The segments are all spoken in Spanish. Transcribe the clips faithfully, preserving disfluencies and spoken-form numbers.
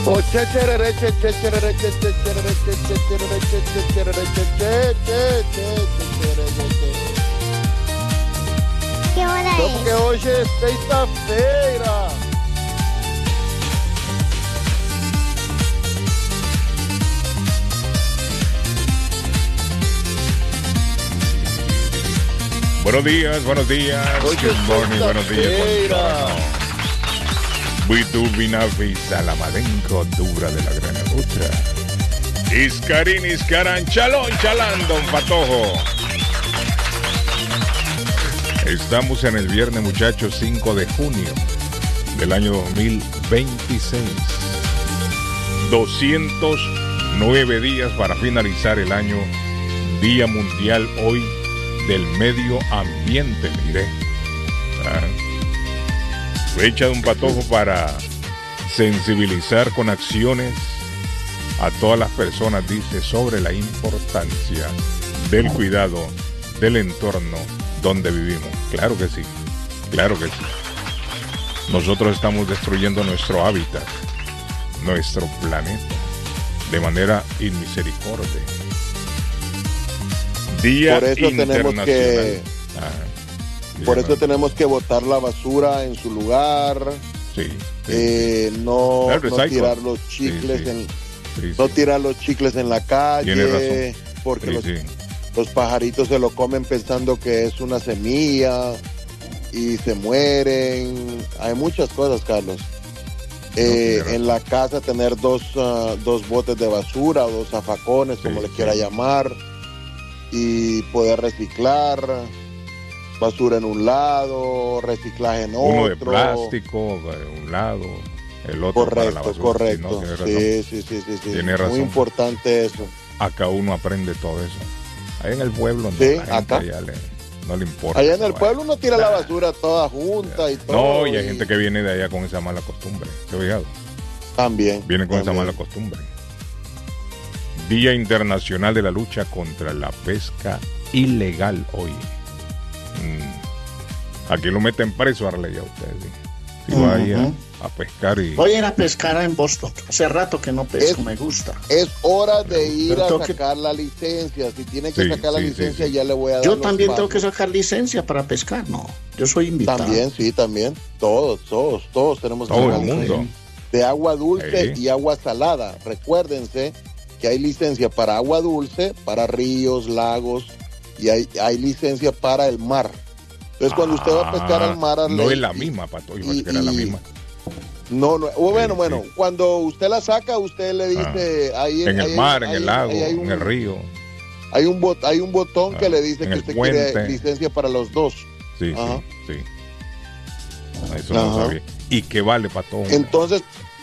Oh, che, cherere, che, che, cherere, que, che, cherere, que, che, cherere, que, che, cherere, que, che, che, che, cherere, que. Que hora Só porque é? hoje é sexta-feira. Buenos días, buenos días. Hoy Good es morning, buenos días. sexta-feira. Buitubina visa la malenco dura de la gran otra. Iscarín, iscaran, chalón, chalán, don Patojo. Estamos en el viernes, muchachos, cinco de junio del año dos mil veintiséis. doscientos nueve días para finalizar el año. Día Mundial hoy del Medio Ambiente, mire. Ah. Fecha de un Patojo para sensibilizar con acciones a todas las personas, dice, sobre la importancia del cuidado del entorno donde vivimos. Claro que sí, claro que sí. Nosotros estamos destruyendo nuestro hábitat, nuestro planeta, de manera inmisericordia. Día Por eso tenemos internacional. que... Ajá. Por eso tenemos que botar la basura en su lugar, Sí, sí, eh, no, Claro, no recycle. tirar los chicles Sí, sí. en sí, no sí. tirar los chicles en la calle, Tiene razón. porque Sí, los, sí. los pajaritos se lo comen pensando que es una semilla y se mueren. Hay muchas cosas, Carlos. Eh, tiene razón. en la casa tener dos, uh, dos botes de basura o dos zafacones, como Sí, le quiera sí. llamar, y poder reciclar. Basura en un lado, reciclaje en Uno otro. de plástico, de un lado, el otro para la Correcto, basura. correcto. Sí, no, tiene razón. Sí, sí, sí, sí, sí. Tiene razón. Muy importante eso. Acá uno aprende todo eso. Ahí en el pueblo no, Sí, la gente acá. allá le- no le importa. Allá en esa el vaina. pueblo uno tira la basura toda junta y todo. No, y hay gente que viene de allá con esa mala costumbre. ¿Se ha fijado? También. Vienen con también. esa mala costumbre. Día Internacional de la Lucha contra la Pesca Ilegal hoy. Mm. Aquí lo meten preso, Arley, a ustedes. ¿Sí? Si Ujú. vaya a pescar y... Voy a ir a pescar en Boston. Hace rato que no pesco, Es- me gusta. Es hora de ir Pero a tengo que- sacar la licencia. Si tiene que Sí, sacar la sí, sí, licencia, sí. ya le voy a dar Yo los también tengo que pasos. sacar licencia para pescar, no. Yo soy invitado. También, sí, también. Todos, todos, todos tenemos que Todo sacar el mundo. licencia. De agua dulce Sí. y agua salada. Recuérdense que hay licencia para agua dulce, para ríos, lagos, y hay, hay licencia para el mar. Entonces, cuando usted va a pescar al mar, Ah, no Arley, es la y- misma, Pato. Yo y- pensé que era la y- misma. No, no, o bueno, Sí, bueno, sí. cuando usted la saca, usted le dice ahí En ahí el hay- mar, en ahí- el lago, ahí hay un, en el río. Hay un, bot, hay un botón Ah, que le dice en que el usted puente. quiere licencia para los dos. Sí, Ajá. sí, sí. Eso no Ajá. sabía. ¿Y qué vale, Pato? Entonces,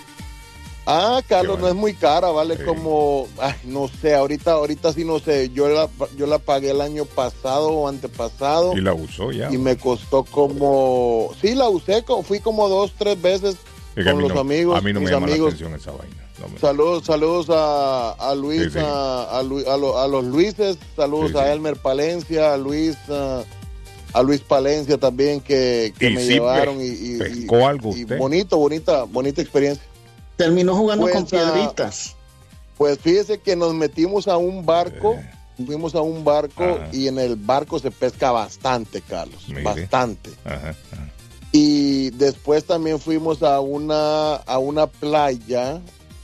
ah, Carlos, Qué no es muy cara, vale Sí. como, ay, no sé, ahorita, ahorita sí no sé, yo la, yo la pagué el año pasado o antepasado Y la usó ya. y me costó como, sí, la usé, co- fui como dos, tres veces Es que a con mí los no- amigos, A mí no me mis llama amigos. la atención esa vaina. No me- Saludos, saludos a, a Luis, Sí, sí. A, a, Lu- a lo- a los Luises, saludos Sí, a sí. Elmer Palencia, a Luis, a, a Luis Palencia también que, que Y me sí, llevaron pe- y, y- pescó y- algo y usted. bonito, bonita, bonita experiencia. Terminó jugando Pues, con ah, piedritas. Pues fíjese que nos metimos a un barco, fuimos a un barco Eh. Ajá. y en el barco se pesca bastante, Carlos, Mire. bastante. Ajá, ajá. Y después también fuimos a una a una playa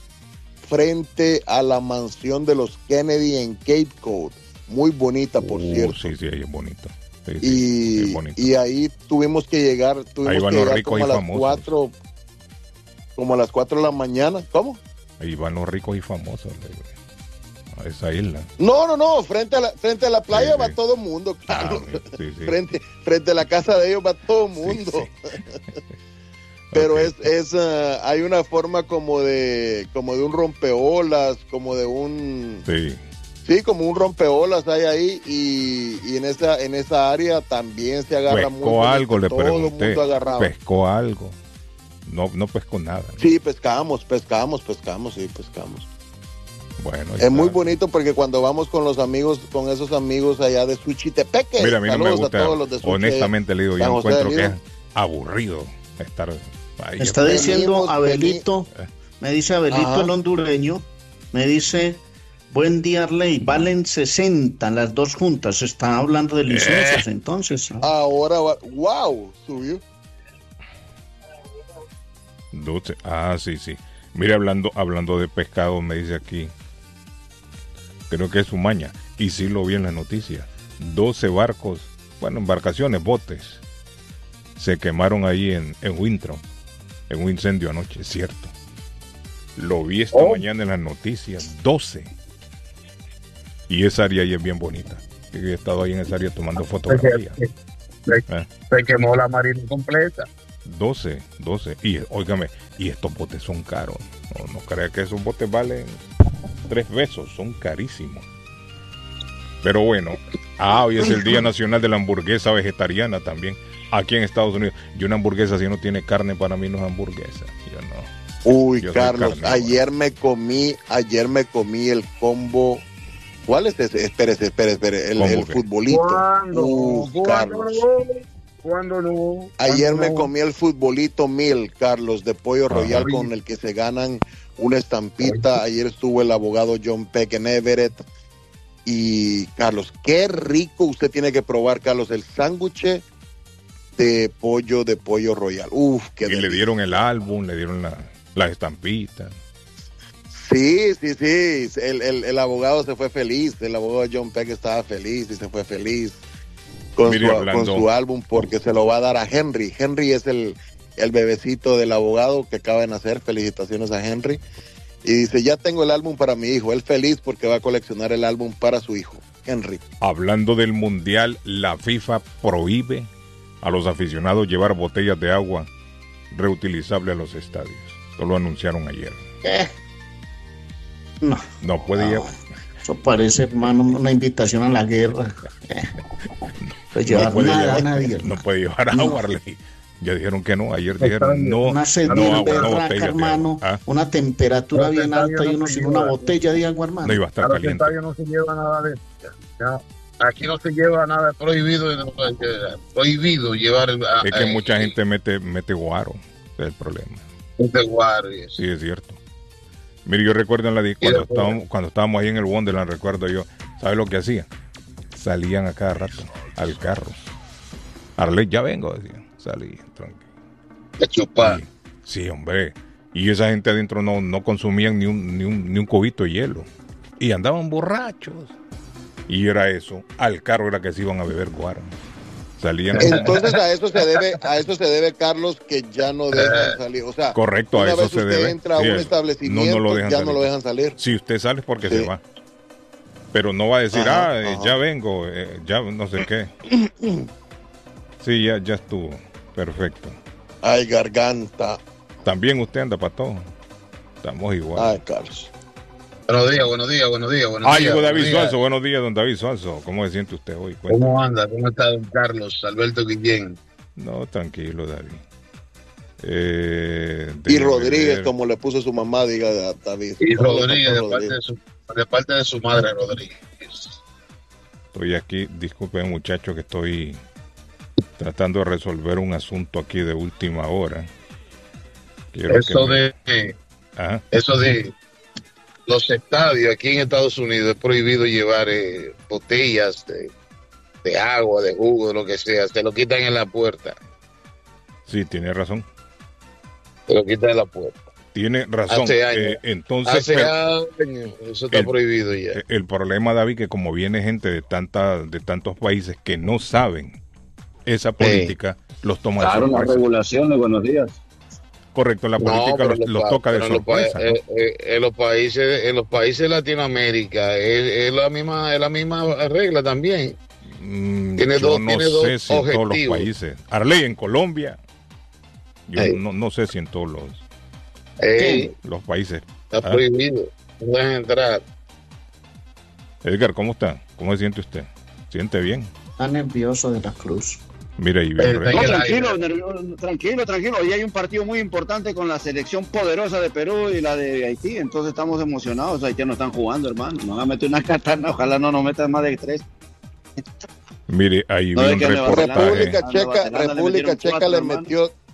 frente a la mansión de los Kennedy en Cape Cod, muy bonita, por Uh, cierto. Sí, sí, ahí es bonito. Sí, sí, sí, Y, es bonito. y ahí tuvimos que llegar, tuvimos Ahí van que los llegar ricos como y a las famosos. cuatro, como a las cuatro de la mañana. ¿Cómo? Ahí van los ricos y famosos. le digo. A esa isla. No, no, no, frente a la, frente a la playa Sí, va sí. todo el mundo, Ah, Carlos. sí, sí. Frente, frente a la casa de ellos va todo el mundo. Sí, Pero Ok. es, es ah, hay una forma como de, como de un rompeolas, como de un, Sí. sí, como un rompeolas hay ahí y, y en esa, en esa área también se agarra muy Pescó bonito, algo, le todo el pregunté. mundo agarrado. Pescó algo. No, no pescó nada. ¿no? Sí, pescamos, pescamos, pescamos, sí, pescamos. Bueno, ahí Es muy está. bonito porque cuando vamos con los amigos, con esos amigos allá de Suchitepeque, Mira, a mí no me saludos gusta, a todos los de Suche, honestamente le digo, yo San José encuentro del que es Lío. aburrido estar ahí. Está Venimos, diciendo veni- Abelito Me dice Abelito Ajá. el hondureño, me dice, buen día Arley, valen sesenta las dos juntas. Está hablando de licencias Eh. entonces. ¿no? Ahora, va- wow, subió. doce. Ah, sí, sí. Mire, hablando, hablando de pescado, me dice aquí, creo que es Umaña, y sí lo vi en las noticias, doce barcos, bueno, embarcaciones, botes, se quemaron ahí en, en Winthrop, en un incendio anoche, es cierto. Lo vi esta Oh. mañana en las noticias, doce. Y esa área ahí es bien bonita. Yo he estado ahí en esa área tomando fotografías. Se, se- Eh. se quemó la marina completa. doce, doce. Y óigame, y estos botes son caros. No, no crea que esos botes valen tres pesos, son carísimos. Pero bueno, ah, hoy es el Día Nacional de la Hamburguesa Vegetariana también. Aquí en Estados Unidos. Y una hamburguesa si no tiene carne para mí no es hamburguesa. Yo no. Uy, Yo soy Carlos, carnívoro. ayer me comí, ayer me comí el combo. ¿Cuál es ese? Espérese, espérese, espérese. El, ¿Cómo el que? futbolito. ¿Cuándo? Uf, ¿Cuándo Carlos. no? ¿Cuándo no? Ayer ¿Cuándo me no? comí el futbolito mil, Carlos, de pollo Ajá. royal con el que se ganan una estampita. Ayer estuvo el abogado John Peck en Everett. Y, Carlos, qué rico usted tiene que probar, Carlos, el sándwich de pollo de pollo royal. Uf, qué Y le delicia. dieron el álbum, le dieron la, las estampitas. Sí, sí, sí. El, el, el abogado se fue feliz. El abogado John Peck estaba feliz y se fue feliz con, Mire, su, hablando- con su álbum porque se lo va a dar a Henry. Henry es el, el bebecito del abogado que acaba de nacer. Felicitaciones a Henry. Y dice, ya tengo el álbum para mi hijo. Él feliz porque va a coleccionar el álbum para su hijo, Henry. Hablando del mundial, la FIFA prohíbe a los aficionados llevar botellas de agua reutilizables a los estadios. Esto lo anunciaron ayer. Eh, No, No puede no, llevar. eso parece, hermano, una invitación a la guerra. Eh, pues No llevar puede nada llevar, a nadie. no hermano. puede llevar No. agua, Arley. Ya dijeron que no. Ayer dijeron no, Una sed no bien agua, no berraca, botellas de hermano. agua. Ah, Una temperatura Los bien estadios alta y no uno se sin una llevan. botella de agua, hermano. no iba a estar A los caliente. estadios no se lleva nada de eso. ya. Ya. Aquí no se lleva nada, prohibido, eh, prohibido llevar el, Es que eh, mucha gente mete, mete guaro. Ese es el problema. de guardia. Sí, es cierto. Mire, yo recuerdo en la dis- Y cuando después- estábamos, cuando estábamos ahí en el Wonderland, recuerdo yo, ¿sabes lo que hacían? Salían a cada rato al carro. Arley, ya vengo, decían. Salí, tranquilo. De chupar. Y- sí, hombre. Y esa gente adentro no, no consumían ni un, ni, un, ni un cubito de hielo. Y andaban borrachos. Y era eso. Al carro era que se iban a beber guaro. Salían. Entonces a eso se debe, a eso se debe, Carlos, que ya no dejan salir. O sea, Correcto, a una eso vez se usted debe. entra a Sí, un eso. establecimiento, No, no lo dejan ya salir. no lo dejan salir. Si usted sale es porque Sí. se va. Pero no va a decir, Ajá, ah, eh, ajá. ya vengo, eh, ya no sé qué. Sí, ya, ya estuvo. Perfecto. Ay, garganta. También usted anda para todo. Estamos igual. Ay, Carlos. Buenos días, buenos días, buenos días. Buenos Ah, días, llegó buenos David días. Suazo. Buenos días, don David Suazo. ¿Cómo se siente usted hoy? Cuéntame. ¿Cómo anda? ¿Cómo está don Carlos Alberto Guillén? No, tranquilo, David. Eh, Y déjeme Rodríguez, ver. como le puso su mamá, diga a David. Y ¿Cómo le Rodríguez, pasó de parte de, su, de parte de su madre, Rodríguez. Estoy aquí, disculpen muchachos que estoy tratando de resolver un asunto aquí de última hora. Quiero Eso que me- de, eh, Ajá. eso de los estadios aquí en Estados Unidos es prohibido llevar eh, botellas de, de agua, de jugo, de lo que sea. Se lo quitan en la puerta. Sí, tiene razón. Se lo quitan en la puerta. Tiene razón. Hace años. Eh, entonces, Hace pero- años eso está el- prohibido ya. Eh, El problema, David, que como viene gente de tanta, de tantos países que no saben esa política, los toma de Claro, las sorpresa. regulaciones, buenos días. Correcto, la política pero los, los los pa- toca de pero en los pa- sorpresa. ¿no? eh, eh, en los países, en los países de Latinoamérica es, es la misma, es la misma regla también. Mm, tiene yo dos- no tiene sé dos si en todos los objetivos. países. Arley, en Colombia, yo Ey. no, no sé si en todos los, Eh, los países. está Ah. prohibido, no dejan entrar. Edgar, ¿cómo está? ¿Cómo se siente usted? ¿Siente bien? Está nervioso de la Cruz. Mira, y Eh, bien, está re- en No, el tranquilo, aire. nervio- tranquilo, tranquilo. Hoy hay un partido muy importante con la selección poderosa de Perú y la de Haití. Entonces estamos emocionados. Los haitianos están jugando, hermano. Nos van a meter una katana. Ojalá no nos metan más de tres. mire, ahí No, vi es un que Nueva reportaje. República A Nueva Checa, Zelanda le República metieron Checa cuatro, le hermano. metió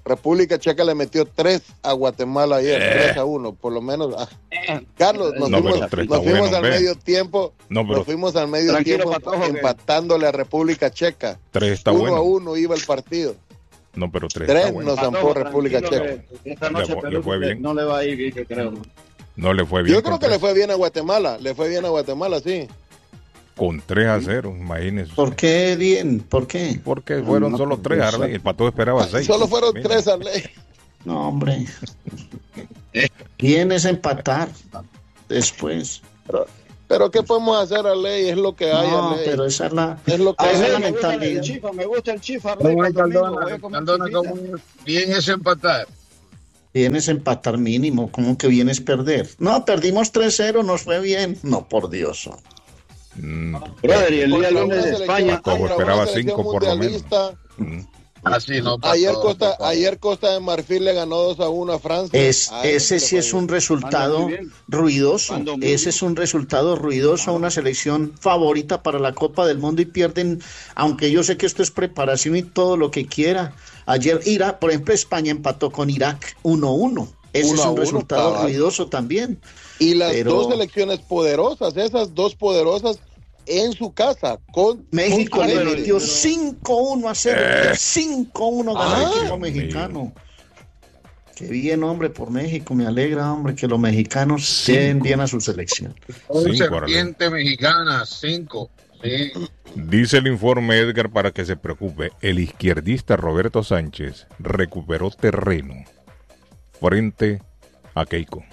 República Checa le metió tres a Guatemala ayer, Eh. tres a uno, por lo menos. Ah. Carlos, nos No, fuimos, pero tres nos está fuimos bueno, al ve. medio tiempo, No, pero nos fuimos al medio Tranquilo, tiempo Patojo, que- empatándole a República Checa. tres está uno bueno. a uno iba el partido. No, pero tres, Tres está bueno. nos zampó República tranquilo, Checa. que Esta noche Le- Perú le fue bien. no le va a ir bien, yo creo. No le fue bien. Yo creo con que le tres. fue bien a Guatemala, le fue bien a Guatemala, sí. Con tres a cero, imagínense. ¿Por qué bien? ¿Por qué? Porque fueron No, solo no, tres, no, Arley. El Pato esperaba seis. Solo fueron Mira. tres a ley. No, hombre. Bien es empatar después. Pero ¿qué podemos hacer a ley? Es lo que hay a No, ley. pero esa es la... Es lo que Ah, esa es hay. la me gusta el mentalidad. chifa, me gusta el chifa. ¿Cómo Arley, es, para el domingo, Cardona? voy a comer Cardona, chifita. ¿cómo es? Bien es empatar. Bien es empatar mínimo, como que bien es perder. No, perdimos tres cero, nos fue bien. No, por Dios. Mm, Brother, y el día Contra una lunes de selección- España. Como contra esperaba una selección cinco por lo menos. mundialista. mm. Así no. Ayer Pato, Costa, Pato. ayer Costa de Marfil le ganó dos a uno a Francia. Es, A él ese le sí fue es bien. un resultado Anda muy bien. ruidoso. Anda muy Ese bien. es un resultado ruidoso a una selección favorita para la Copa del Mundo y pierden, aunque yo sé que esto es preparación y todo lo que quiera. Ayer Irak, por ejemplo, España empató con Irak uno a uno. Ese Uno es a un uno, resultado cabal. ruidoso también. Y las Pero- dos selecciones poderosas, esas dos poderosas en su casa. Con México con le Costa metió Rica. cinco uno a Serbia. cinco uno ganó el Ah, equipo Dios mexicano. Qué bien, hombre, por México. Me alegra, hombre, que los mexicanos Cinco. lleven bien a su selección. Un Cinco, serpiente mexicana, cinco. Sí. Dice el informe Edgar para que se preocupe. El izquierdista Roberto Sánchez recuperó terreno frente a Keiko.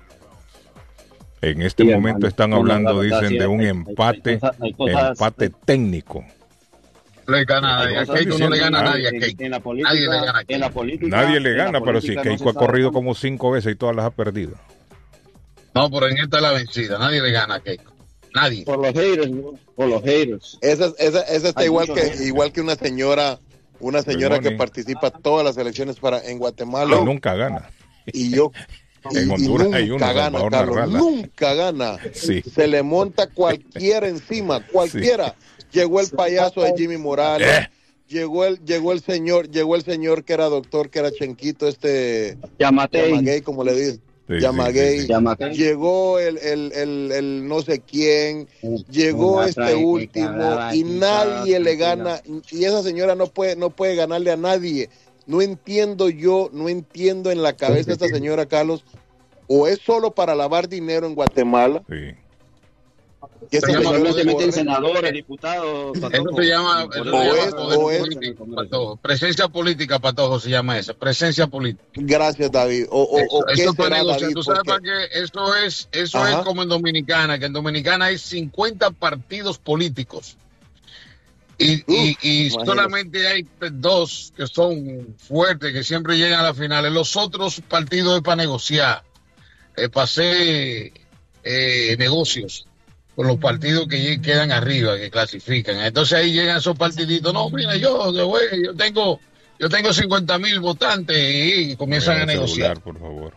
En este Sí, momento hermano. están No, la hablando, verdad, dicen, sí, de un hay- hay- empate, hay cosas- hay cosas- empate técnico. Le gana a nadie. A cosas Keiko no le gana a diciendo, nadie. A En, Keiko. en la política, Nadie le gana a en la Keiko. política, Nadie le en la gana, pero si política no Keiko se ha sabe corrido cuándo. como cinco veces y todas las ha perdido. No, pero en esta es la vencida. Nadie le gana a Keiko. Nadie. Por los haters, ¿no? Por los haters. Esa, esa, esa está Hay igual muchos, que, ¿eh? igual que una señora, una señora que morning. participa todas las elecciones para en Guatemala. Y nunca gana. Y yo y, En y Honduras hay nunca uno, gana, Salvador Carlos, Narrala. nunca gana. Sí. Se le monta cualquiera encima, cualquiera. Llegó el payaso de Jimmy Morales. Eh. Llegó el, llegó el señor, llegó el señor que era doctor, que era Chenquito, este Llámate. Yamagay, como le dicen. Sí, Yamagay. sí, sí, sí. Llámate. Llegó el, el, el, el no sé quién, llegó Una este trae último picada, y picada, nadie le tranquila. gana, y esa señora no puede, no puede ganarle a nadie. No entiendo yo, no entiendo en la cabeza de esta señora, Carlos, o es solo para lavar dinero en Guatemala, Sí. que esa Se llama señora Normalmente meten corre, senadores, diputados. Eso Patojo. se llama, Por eso eso se o llama es- poder o es- político, Patojo. Presencia política, Patojo, se llama esa. Presencia política. gracias David, o, o, o qué Eso para será negociar. David, Tú sabes porque para qué eso es, eso Ajá. es como en Dominicana, que en Dominicana hay cincuenta partidos políticos. Y, y, y imagínate. solamente hay dos que son fuertes, que siempre llegan a las finales. Los otros partidos es para negociar, eh, para hacer eh, negocios con los partidos que lleg- quedan arriba, que clasifican. Entonces ahí llegan esos partiditos. No, mira, yo, yo, voy, yo tengo yo tengo cincuenta mil votantes y comienzan Voy a al negociar. celular, por favor.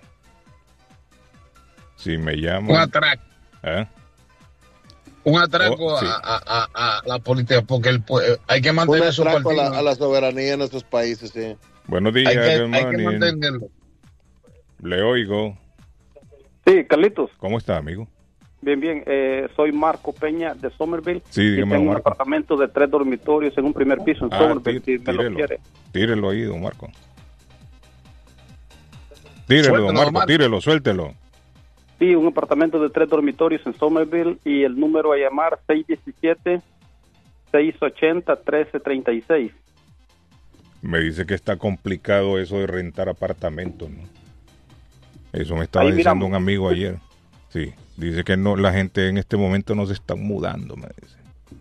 Si me Un llaman. atraco. ¿eh? Un atraco Oh, sí. a, a- a- a la política, porque el, pue- hay que mantener un esos atraco a la, partidos. a la soberanía de nuestros países, sí. Buenos días, hay, que, good hay que morning. mantenerlo. Le oigo. Sí, Carlitos, ¿Cómo está, amigo? bien, bien. Eh, soy Marco Peña de Somerville. Sí, y dígame, tengo un Marco. apartamento de tres dormitorios en un primer piso en Ah, Somerville, tí- si me lo tírelo. quiere. Tírelo ahí, don Marco. Tírelo, don Suéltelo, Marco, Marco. tírelo, suéltelo. Sí, un apartamento de tres dormitorios en Somerville y el número a llamar seis uno siete, seis ocho cero, uno tres tres seis. Me dice que está complicado eso de rentar apartamentos, ¿no? Eso me estaba Ahí diciendo miramos. un amigo ayer. Sí, dice que no, la gente en este momento no se está mudando, me dice.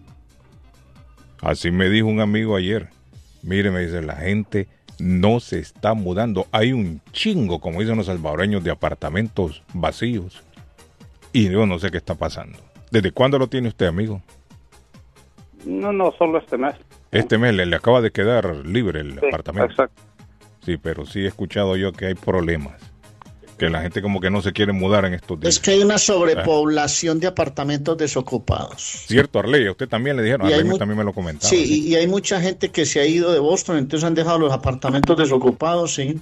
Así me dijo un amigo ayer. Mire, me dice, la gente no se está mudando. Hay un chingo, como dicen los salvadoreños, de apartamentos vacíos. Y yo no sé qué está pasando. ¿Desde cuándo lo tiene usted, amigo? No, no, solo este mes. Este mes le, le acaba de quedar libre el Sí, apartamento. exacto. Sí, pero sí he escuchado yo que hay problemas. Que la gente como que no se quiere mudar en estos días. Es que hay una sobrepoblación de apartamentos desocupados. Cierto, Arley, a usted también le dijeron, Y hay Arley mu- también me lo comentaba. Sí, ¿sí? y, y hay mucha gente que se ha ido de Boston, entonces han dejado los apartamentos desocupados, sí.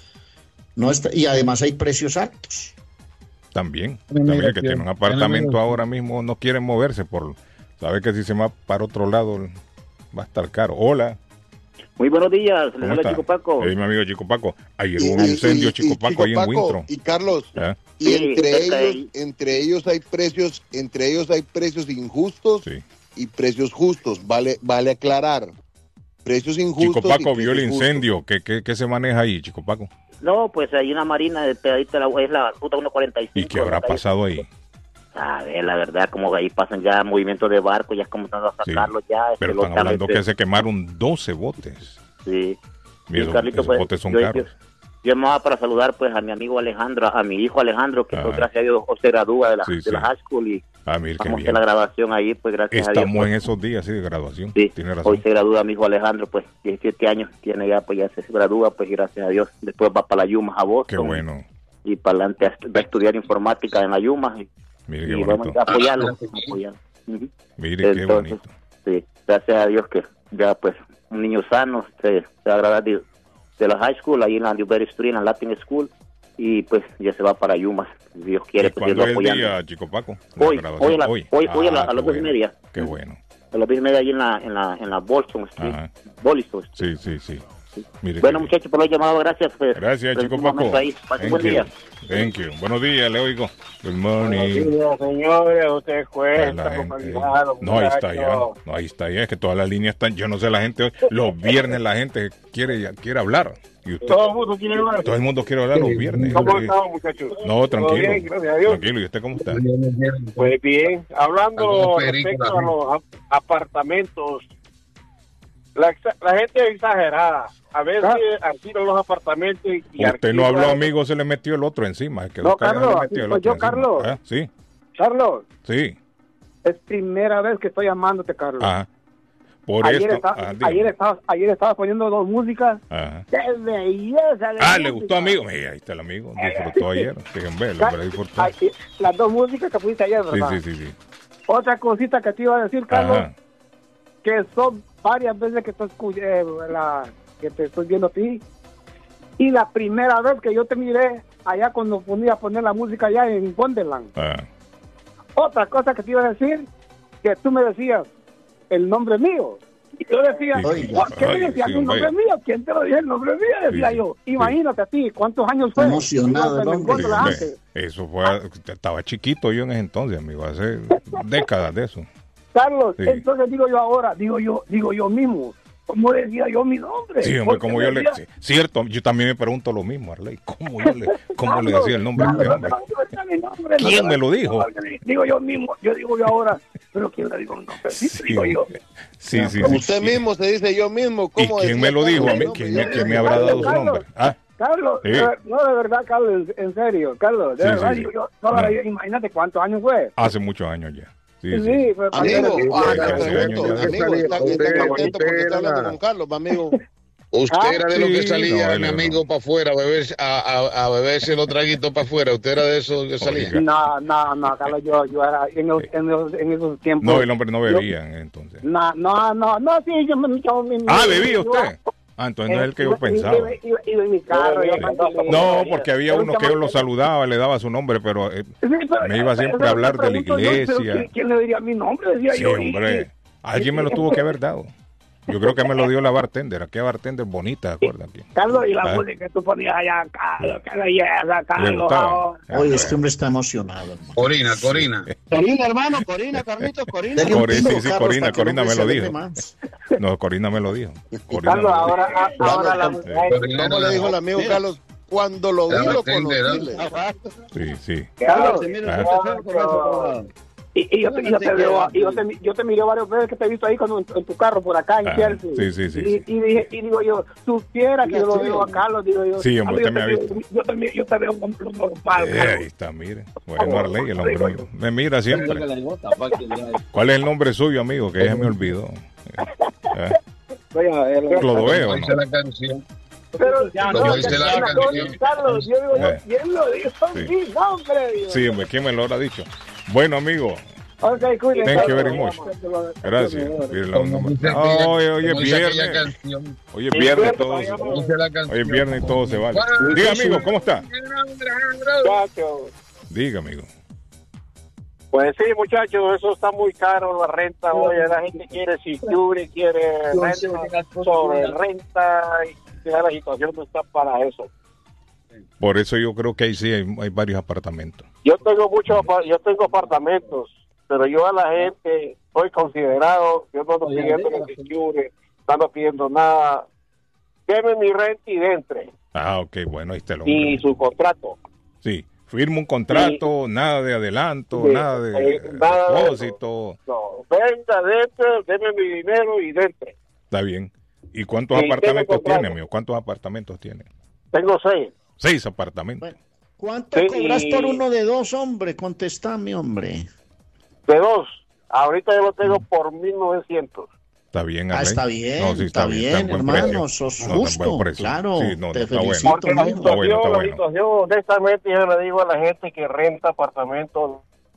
No está, y además hay precios altos. También, Una también el que migración, tiene un una apartamento migración. ahora mismo no quiere moverse por, sabe que si se va para otro lado va a estar caro. Hola, Muy buenos días, ¿cómo les habla está? Chico Paco. Eh, mi amigo Chico Paco. Ayer Y- hubo un y- incendio y- Chico y Paco ahí en Paco, Wintro. Y Carlos, ¿Eh? y Sí, entre cerca de ellos, ahí. entre ellos hay precios, entre ellos hay precios injustos Sí. y precios justos. Vale, vale aclarar. Precios injustos. Chico Paco y vio el precios incendio. ¿Qué, qué, qué se maneja ahí, Chico Paco? No, pues hay una marina de pegadita, a la- es la ruta ciento cuarenta y cinco. ¿Y qué habrá la calle- pasado ahí? A ver, la verdad, como ahí pasan ya movimientos de barco, ya como están a Sí. sacarlos ya. este, Pero los están hablando tanques, que se quemaron doce botes. Sí. Y Sí, esos, Carlito, esos pues, botes son yo- caros. Yo llamaba para saludar pues a mi amigo Alejandro, a mi hijo Alejandro, que Ah. pues, gracias a Dios se gradúa de la, Sí, de sí. la high school y Ah, mire qué vamos a bien. hacer la grabación ahí, pues gracias a Dios. Estamos pues. en esos días, sí, de graduación. Sí, Tiene razón. hoy se gradúa mi hijo Alejandro, pues diecisiete años tiene ya, pues ya se gradúa, pues gracias a Dios. Después va para la Yuma a Boston. Qué bueno. Y para adelante a- va a estudiar informática en la Yuma. Y, Mire qué y vamos bonito. a apoyarlo. apoyarlo. Ujú. Mire qué Entonces, bonito. sí, gracias a Dios que ya pues un niño sano se, se va a graduar de, de la high school, ahí en la Newberry Street, en la Latin School, y pues ya se va para Yuma. Si Dios quiere, ¿Y pues yo cuándo lo es el apoyando. día, Chico Paco? La Hoy, graduación. hoy, a la- hoy, hoy a, la- Ah, a las qué dos y bueno. media. Qué bueno. A las dos y media ahí en la, en la, en la Bolton Street. Ajá. Bolton Street. Sí, sí, sí. Mire Bueno, qué- muchachos, por lo llamado, gracias. Pues, Gracias, por Chico un Paco. momento ahí. Pase un buen día. Thank you. Buenos días, le oigo. Good morning. Señores, ustedes A cuentan la con gente. cuidado, No, ahí está ya. muchachos. No, ahí está ya. Es que todas las líneas están. Yo no sé, la gente hoy. Los viernes la gente quiere, quiere hablar. Y usted, Todo el mundo tiene lugar. todo el mundo quiere hablar los viernes. ¿Cómo Y- estamos, muchachos? No, ¿Todo tranquilo. bien? Gracias a Dios. Tranquilo. ¿Y usted cómo está? Pues bien, hablando Algunos pericos respecto a también. los ap- apartamentos, la, exa- la gente es exagerada. A veces alquilan los apartamentos y y Usted no alquilan- habló, amigo, se le metió el otro encima. Se quedó No, callado, Carlos, le metió el pues otro yo, encima. Carlos. Ah, sí, Carlos, sí. es primera vez que estoy llamándote, Carlos. Ajá. Por ayer, esto. estaba, ah, dígame. ayer, estaba, ayer estaba poniendo dos músicas. Ajá. ¡Qué belleza! de Ah, ¿le música! gustó, amigo? Mira, ahí está el amigo. Disfrutó ayer. Fíjense, el Ca- hombre disfrutó. ay, y las dos músicas que pusiste ayer, Sí, ¿verdad? sí, sí, sí. Otra cosita que te iba a decir, Carlos, Ajá. que son varias veces que, te escu- eh, la, que te estoy viendo a ti. Y la primera vez que yo te miré allá cuando ponía a poner la música allá en Wonderland. Ah, Otra cosa que te iba a decir, que tú me decías el nombre mío. Y yo decía, Sí, Oiga. ¿por qué me Ay, decías sí, el nombre hombre. mío? ¿Quién te lo dijo el nombre mío? Decía Sí, yo. sí. Imagínate a ti, ¿cuántos años fue? Emocionado el Ibas en hombre. sí, Wonderland hombre. antes. Eso fue. Estaba chiquito yo en ese entonces, amigo. Hace décadas de eso. Carlos, Sí. entonces digo yo ahora, digo yo, digo yo mismo, ¿cómo decía yo mi nombre? Sí, hombre, Porque como me yo le. decía- sí, Cierto, yo también me pregunto lo mismo, Arley. ¿Cómo, yo le, cómo le decía el nombre a este Carlos, hombre? no, no decía mi nombre, no, ¿Quién no, me lo dijo? Digo yo mismo, yo digo yo ahora, pero ¿quién le digo el nombre? Sí, Sí, digo yo. sí, sí. sí, Usted sí. mismo se dice yo mismo. ¿Y ¿Cómo quién decía me lo dijo? Carlos? ¿A mí? No, ¿Quién yo- me, quién me habrá dado su nombre? Ah, Carlos, Sí. eh, no, de verdad, Carlos, en serio, Carlos, de Sí, verdad, sí, sí. digo yo, no, No. yo- imagínate cuántos años fue. hace muchos años ya. Sí, Sí, sí. fue Amigo, sí, ah, sí, te sí, pregunto, sí, sí, amigo, sí, está, sí, está sí, contento porque sí, está hablando sí, con Carlos, mi amigo. Usted Ah, era de lo que sí, salía, no, mi él amigo, no. para afuera, a beberse, a, a, a beberse los traguitos para afuera. Usted era de eso que salía. Oiga. No, no, no, Carlos, yo, yo era en, los, en, los, en esos tiempos. No, el hombre no yo- bebía en entonces. No, no, no, no, sí, yo me... Yo, me- Ah, me- ¿bebía yo- usted? Ah, entonces no es el que yo iba- pensaba. Iba, iba, iba en mi carro. iba tranquilo. No, porque había Era un uno que yo lo chamaco- saludaba, le daba su nombre, pero eh, Sí, pero- me iba siempre pero a hablar me de la pregunto yo, pero iglesia. ¿quién, quién le diría mi nombre? Decía sí, yo. y- hombre, alguien me lo tuvo que haber dado. Yo creo que me lo dio la bartender, aquella bartender bonita, ¿de acuerdo? Aquí. Carlos, y la Ah. música que tú ponías allá, Carlos, qué belleza, ¿Le Carlos. gustaba? Ah, Oye, este hombre está emocionado, hermano. Corina, Corina. Corina, hermano, Corina, Carlitos, Corina. Dele un Corina, tino, sí, sí, Carlos, Corina, para que el Corina hombre me lo se dijo. aleje más. No, Corina me lo dijo. Corina me Carlos, lo dijo. ahora, a- ahora la Carlos, mujer. Corina ¿Cómo le dijo el amigo Carlos? Cuando lo vi, La lo bartender, conocí. ¿eh? le- Sí, sí. Carlos, Se mira Ah. usted feo con eso, y, y yo, te, yo, te veo, y yo, te, yo te miré varias veces que te he visto ahí cuando, en, en tu carro por acá en Ah, Chelsea. sí, sí, sí, Y, sí. y, dije, y digo yo, supiera que yo lo veo a Carlos, digo yo. Sí, hombre, "Ah, yo usted me te ha veo- visto. Yo te, yo te veo como un normal, Eh, ahí está, mire. Bueno, Arley, el hombre me mira siempre. ¿Cuál es el nombre suyo, amigo? Que ya me olvidó. Eh, Oye, el- Clodoveo, Como ¿no? dice la canción. Pero Como no, dice ya- la ya- canción. Carlos, yo digo, yo, Eh. ¿quién lo dijo? Sí. Sí, no, hombre. Dios. Sí, hombre, ¿quién me lo habrá dicho? Bueno, amigo, Ok, cuídense. Thank you very much. gracias. Mire la Como onda. dice Ah, aquella- Hoy, hoy es como dice aquella viernes. canción. Hoy es viernes, todo Como se- dice la canción. hoy es viernes y todo se vale. Diga, amigo, ¿cómo está? Muchachos, Diga, amigo. pues sí, muchachos, eso está muy caro, la renta. Oye, la gente quiere Secure, quiere renta sobre renta, y ya la situación no está para eso. Por eso yo creo que ahí sí hay, hay varios apartamentos. Yo tengo muchos, apa- yo tengo apartamentos, pero yo a la gente soy considerado, yo no ando pidiendo Secure, no ando pidiendo nada. Deme mi renta y dentre, Ah, ok, bueno, ahí está el y hombre. su contrato. Sí, firma un contrato, nada de adelanto, Sí, nada de eh, nada de depósito. No, venga, dentre, deme mi dinero y dentre. Está bien. ¿Y cuántos Sí, apartamentos tengo contrato. tiene, amigo? ¿Cuántos apartamentos tiene? Tengo seis. Seis apartamentos. ¿Cuánto Sí, cobras y- por uno de dos, hombre? Contestame, hombre. De dos. Ahorita yo lo tengo por mil novecientos. Está bien, Ah, Arley. está bien, No, sí, está bien, en buen hermano, precio. sos No, está en justo, buen precio. claro, Sí, no, te está bueno. felicito. Porque la mijo. Está bueno, situación, está la bueno. situación, honestamente, yo le digo a la gente que renta apartamentos,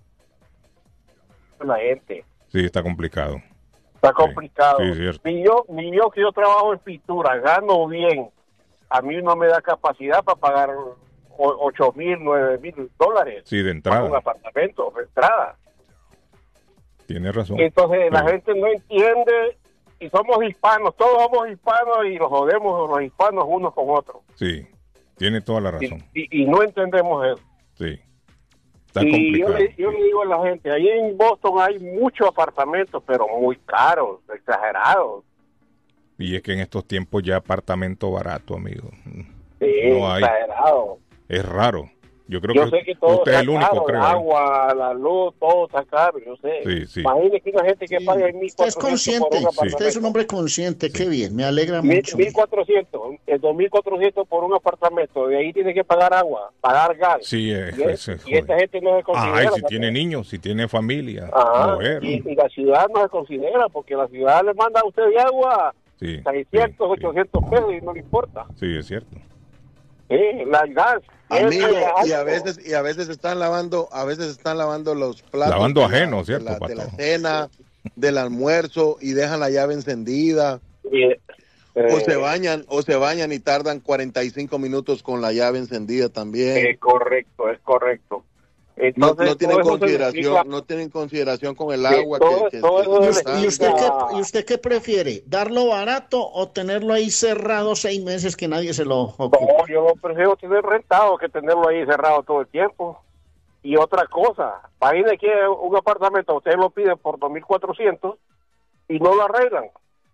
la gente, Sí, está complicado. está complicado. Sí, cierto. Ni yo, ni yo que yo trabajo en pintura, gano bien, a mí no me da capacidad para pagar ocho mil, nueve mil dólares Sí, de para un entrada. apartamento de entrada. Tiene razón. Entonces la Sí. gente no entiende, y somos hispanos, todos somos hispanos y nos jodemos los hispanos unos con otros. Sí, tiene toda la Y, razón. y- y no entendemos eso. Sí. Está Y yo complicado. le, yo le digo a la gente, ahí en Boston hay muchos apartamentos, pero muy caros, exagerados. Y es que en estos tiempos ya apartamento barato, amigo. Sí, No hay. exagerados. Es raro. Yo creo Yo que, sé que todo usted es está el único, caro, creo. el ¿eh? agua, la luz, todo está caro, yo sé. Sí, sí. Imagínese que una gente que Sí, paga usted es mil cuatrocientos por consciente, un usted es un apartamento. hombre consciente, qué bien, me alegra Mil- mucho. mil cuatrocientos, el dos mil cuatrocientos por un apartamento, de ahí tiene que pagar agua, pagar gas. Sí, es, y, es- es- es y esta joder. gente no se considera. Ajá, y si ¿no? tiene niños, si tiene familia, Ajá, mujer. y, y la ciudad no se considera, porque la ciudad le manda a usted de agua Sí, seiscientos, sí, sí. ochocientos pesos y no le importa. Sí, es cierto. Sí, la gas. Amigo, es y a alto. veces y a veces están lavando, a veces están lavando los platos Lavando de la- ajenos, de ¿cierto, la, de la Pato? cena, del almuerzo y dejan la llave encendida Y, eh, o se bañan o se bañan y tardan cuarenta y cinco minutos con la llave encendida también. Es correcto, es correcto. No, Entonces, no tienen todo eso se consideración, explica- no tienen consideración con el Sí, agua todo- que, que- todo que eso ¿Y se es- usted, está y usted qué, Ah. y usted qué prefiere? ¿Darlo barato o tenerlo ahí cerrado seis meses que nadie se lo ocupe? No, yo prefiero tener rentado que tenerlo ahí cerrado todo el tiempo. Y otra cosa, imagínese que un apartamento ustedes lo piden por dos mil cuatrocientos y no lo arreglan.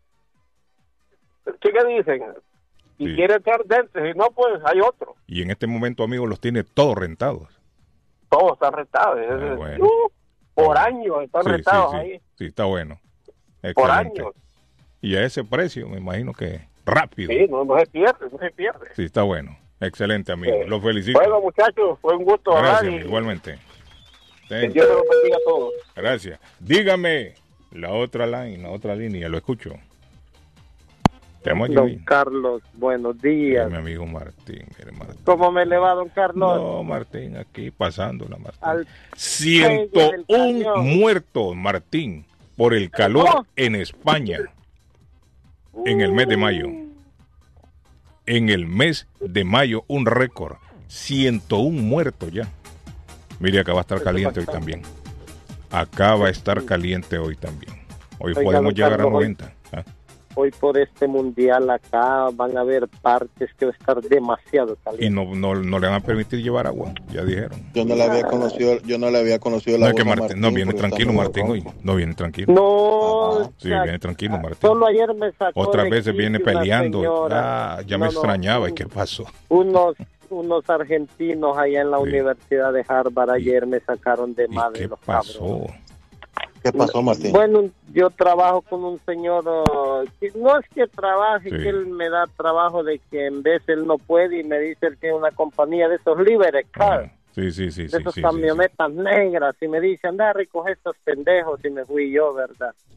¿Qué le dicen? Y Sí. quiere estar dentro, si no, pues hay otro. Y en este momento, amigo, los tiene todos rentados. Todos están rentados. Ah, bueno. Uh, por años están Sí, rentados sí, sí. ahí. Sí, está bueno. Por Excelente. años. Y a ese precio, me imagino que rápido. Sí, no, no se pierde, no se pierde. Sí, está bueno. Excelente, amigo. Sí. Los felicito. Bueno, muchachos, fue un gusto Gracias, hablar y amigo, igualmente. que Thank Dios you. los bendiga a todos. Gracias. Dígame la otra line, la otra línea, lo escucho. Tenemos Don aquí. Carlos, buenos días. Mi amigo Martín, mire, Martín. ¿Cómo me le va, don Carlos? No, Martín, aquí pasándola, Martín. Al ciento cuello del uno cañón. muertos, Martín, por el calor ¿Cómo? en España en el mes de mayo. En el mes de mayo, un récord. ciento uno muertos ya. Mire, acá va a estar caliente hoy también. Acá va a estar caliente hoy también. Hoy Oiga, podemos don llegar a Carlos, hoy- noventa. ¿ah? Hoy por este mundial acá van a haber partes que va a estar demasiado caliente. Y no, no, no le van a permitir llevar agua, ya dijeron. Yo no le había conocido, yo no le había conocido la No, es que voz a Martín, no viene porque tranquilo está Martín medio hoy. No viene tranquilo. No, Ajá. Sí, ya- viene tranquilo Martín. solo ayer me sacó Otras de veces viene quicio una peleando. señora. Ah, ya me No, no, extrañaba. ¿Y un- qué pasó? Unos, unos argentinos allá en la Sí. Universidad de Harvard Sí. ayer me sacaron de ¿Y madre qué los pasó? cabrones. ¿Qué pasó, Martín? Bueno, yo trabajo con un señor, uh, que no es que trabaje, Sí. que él me da trabajo de que en vez él no puede y me dice que tiene una compañía de esos Liberty Cars, Ajá. Sí, sí, sí. de sí, esas sí, sí, camionetas negras, y me dice, anda a recoger estos pendejos, y me fui yo, ¿verdad?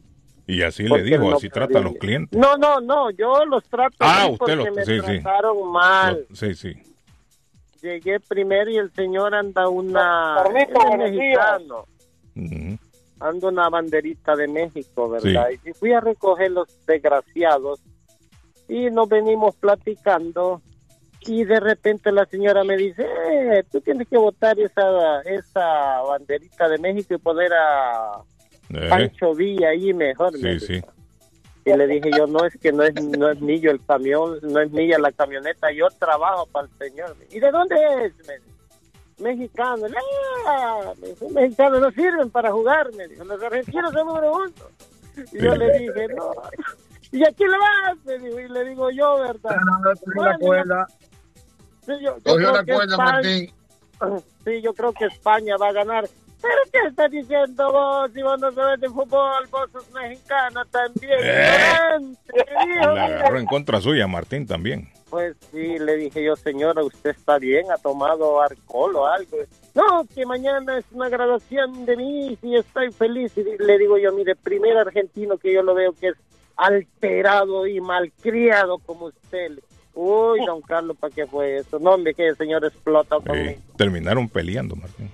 Y así Porque le dijo, no así trata a los podía. clientes. No, no, no, yo los trato Ah, así usted porque los- me sí, sí. trataron mal. Lo- sí, sí. Llegué primero y el señor anda una... Carlito, él es buenos días. mexicano. Ujú. Anda una banderita de México, ¿verdad? Sí. Y fui a recoger los desgraciados y nos venimos platicando y de repente la señora me dice, eh, tú tienes que botar esa, esa banderita de México y poner a Eh, Pancho Villa ahí mejor. me sí, dijo. sí. Y le dije yo, no, es que no es, no es mío el camión, no es mía la camioneta, yo trabajo para el señor. ¿Y de dónde es? Me dijo. Mexicano. Ah, me dijo, mexicanos no sirven para jugar, me dijo, los argentinos son número uno. Y yo le dije, no. ¿Y aquí le vas? Me dijo, y le digo yo, ¿verdad? Cogió la cuerda. Sí, yo, yo Cogió creo la que cuerda, España- Martín. Sí, yo creo que España va a ganar. ¿Pero qué estás diciendo vos? Si vos no sabes de fútbol, vos sos mexicano también. Eh. ignorante, hijo. La agarró en contra suya, Martín, también. Pues sí, le dije yo, señora, usted está bien, ha tomado alcohol o algo. No, que mañana es una graduación de mi hija y estoy feliz. Y le digo yo, mire, primer argentino que yo lo veo que es alterado y malcriado como usted. Uy, don Carlos, ¿para qué fue eso? No, hombre, que el señor explotó conmigo. Eh, terminaron peleando, Martín.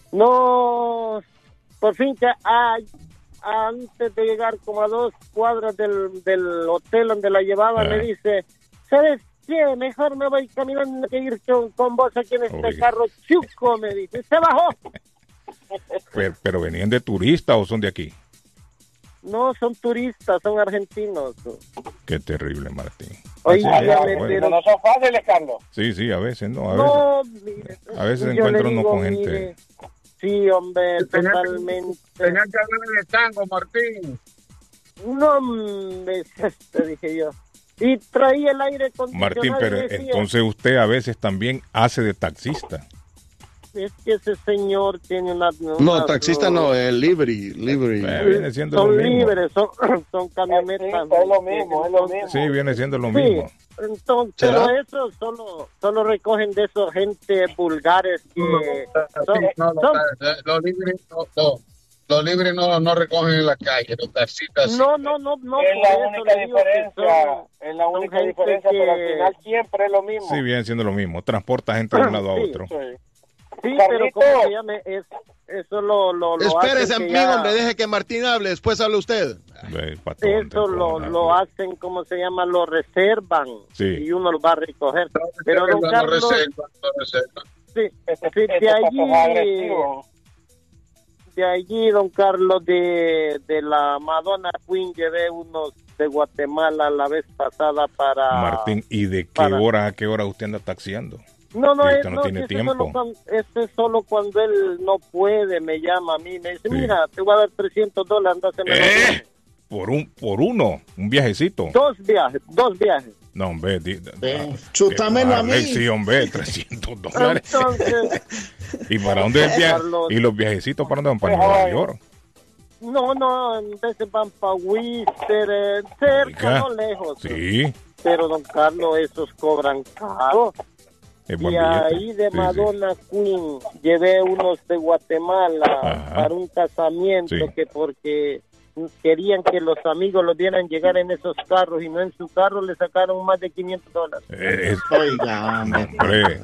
No, por fin que ay, antes de llegar como a dos cuadras del, del hotel donde la llevaba, Ah. me dice, ¿sabes qué? Mejor me voy caminando que ir con, con vos aquí en este Oiga. carro chuco, me dice. Se bajó. Pero, pero venían de turista o son de aquí. No, son turistas, son argentinos. Qué terrible, Martín. Oye, Así es, dígame, bueno. pero- No son fáciles, Carlos. Sí, sí, a veces no, a veces. No, mire, A veces yo le encuentro uno digo, con gente. mire, sí, hombre, Tenía que- totalmente. Tenía que hablar de tango, Martín. No, hombre, te dije yo. Y traía el aire acondicionado. Martín, pero y decía, entonces usted a veces también hace de taxista. es que ese señor tiene una... No, una- taxista no, el livery, livery. Eh, viene siendo son lo mismo. libres, son, son camionetas. Sí, es lo mismo, es lo mismo. Sí, viene siendo lo Sí, mismo. entonces, ¿Será? pero eso solo, solo recogen de esos gente vulgares que son, No, los, son- los libres no, no, los libres no, no recogen en la calle, los taxistas. sí. no, no, no, no, es por la eso única le digo que diferencia, son- es la son única gente diferencia, que- pero al final siempre es lo mismo. Sí, viene siendo lo mismo. Transporta gente de un lado a Sí. otro. Sí. sí, pero Carlito. como se llame, es, eso lo, lo, lo Espérese, hacen que amigo, ya- hombre, deje que Martín hable, después hable usted. Ve, patrón, Eso lo, te lo pone, hacen, como se llama, lo reservan Sí. y uno lo va a recoger. Pero don Reserva, no Carlos, reserva, no reserva. sí, Este, sí, este de paso es allí, agresivo. de allí, don Carlos, de, de la Madonna Queen llevé unos de Guatemala la vez pasada para... Martín, ¿y de qué para- hora a qué hora usted anda taxiando? No, no, que es, usted no no, tiene ese tiempo. Solo cuando, ese es solo cuando él no puede, me llama a mí, me dice, Sí. mira, te voy a dar trescientos dólares, anda a hacerme los ¡Eh! viajes". Por un, por uno, un viajecito. Dos viajes, dos viajes. No, hombre, di- Ve, ah, chútamelo qué a mí. vale, Sí, hombre, trescientos dólares. Entonces, ¿Y para dónde es el viaje? Carlos. ¿Y los viajecitos para dónde van? Para Nueva York. no, no, en vez de van para Whistler, eh, cerca, Oiga, no lejos. Sí, Pero, don Carlos, esos cobran caro. es Y buen billete. ahí de Sí, sí. Madonna Queen llevé unos de Guatemala Ajá. para un casamiento, Sí. que porque querían que los amigos los vieran llegar en esos carros y no en su carro, le sacaron más de quinientos dólares. Eh, es- Oiga, no, hombre.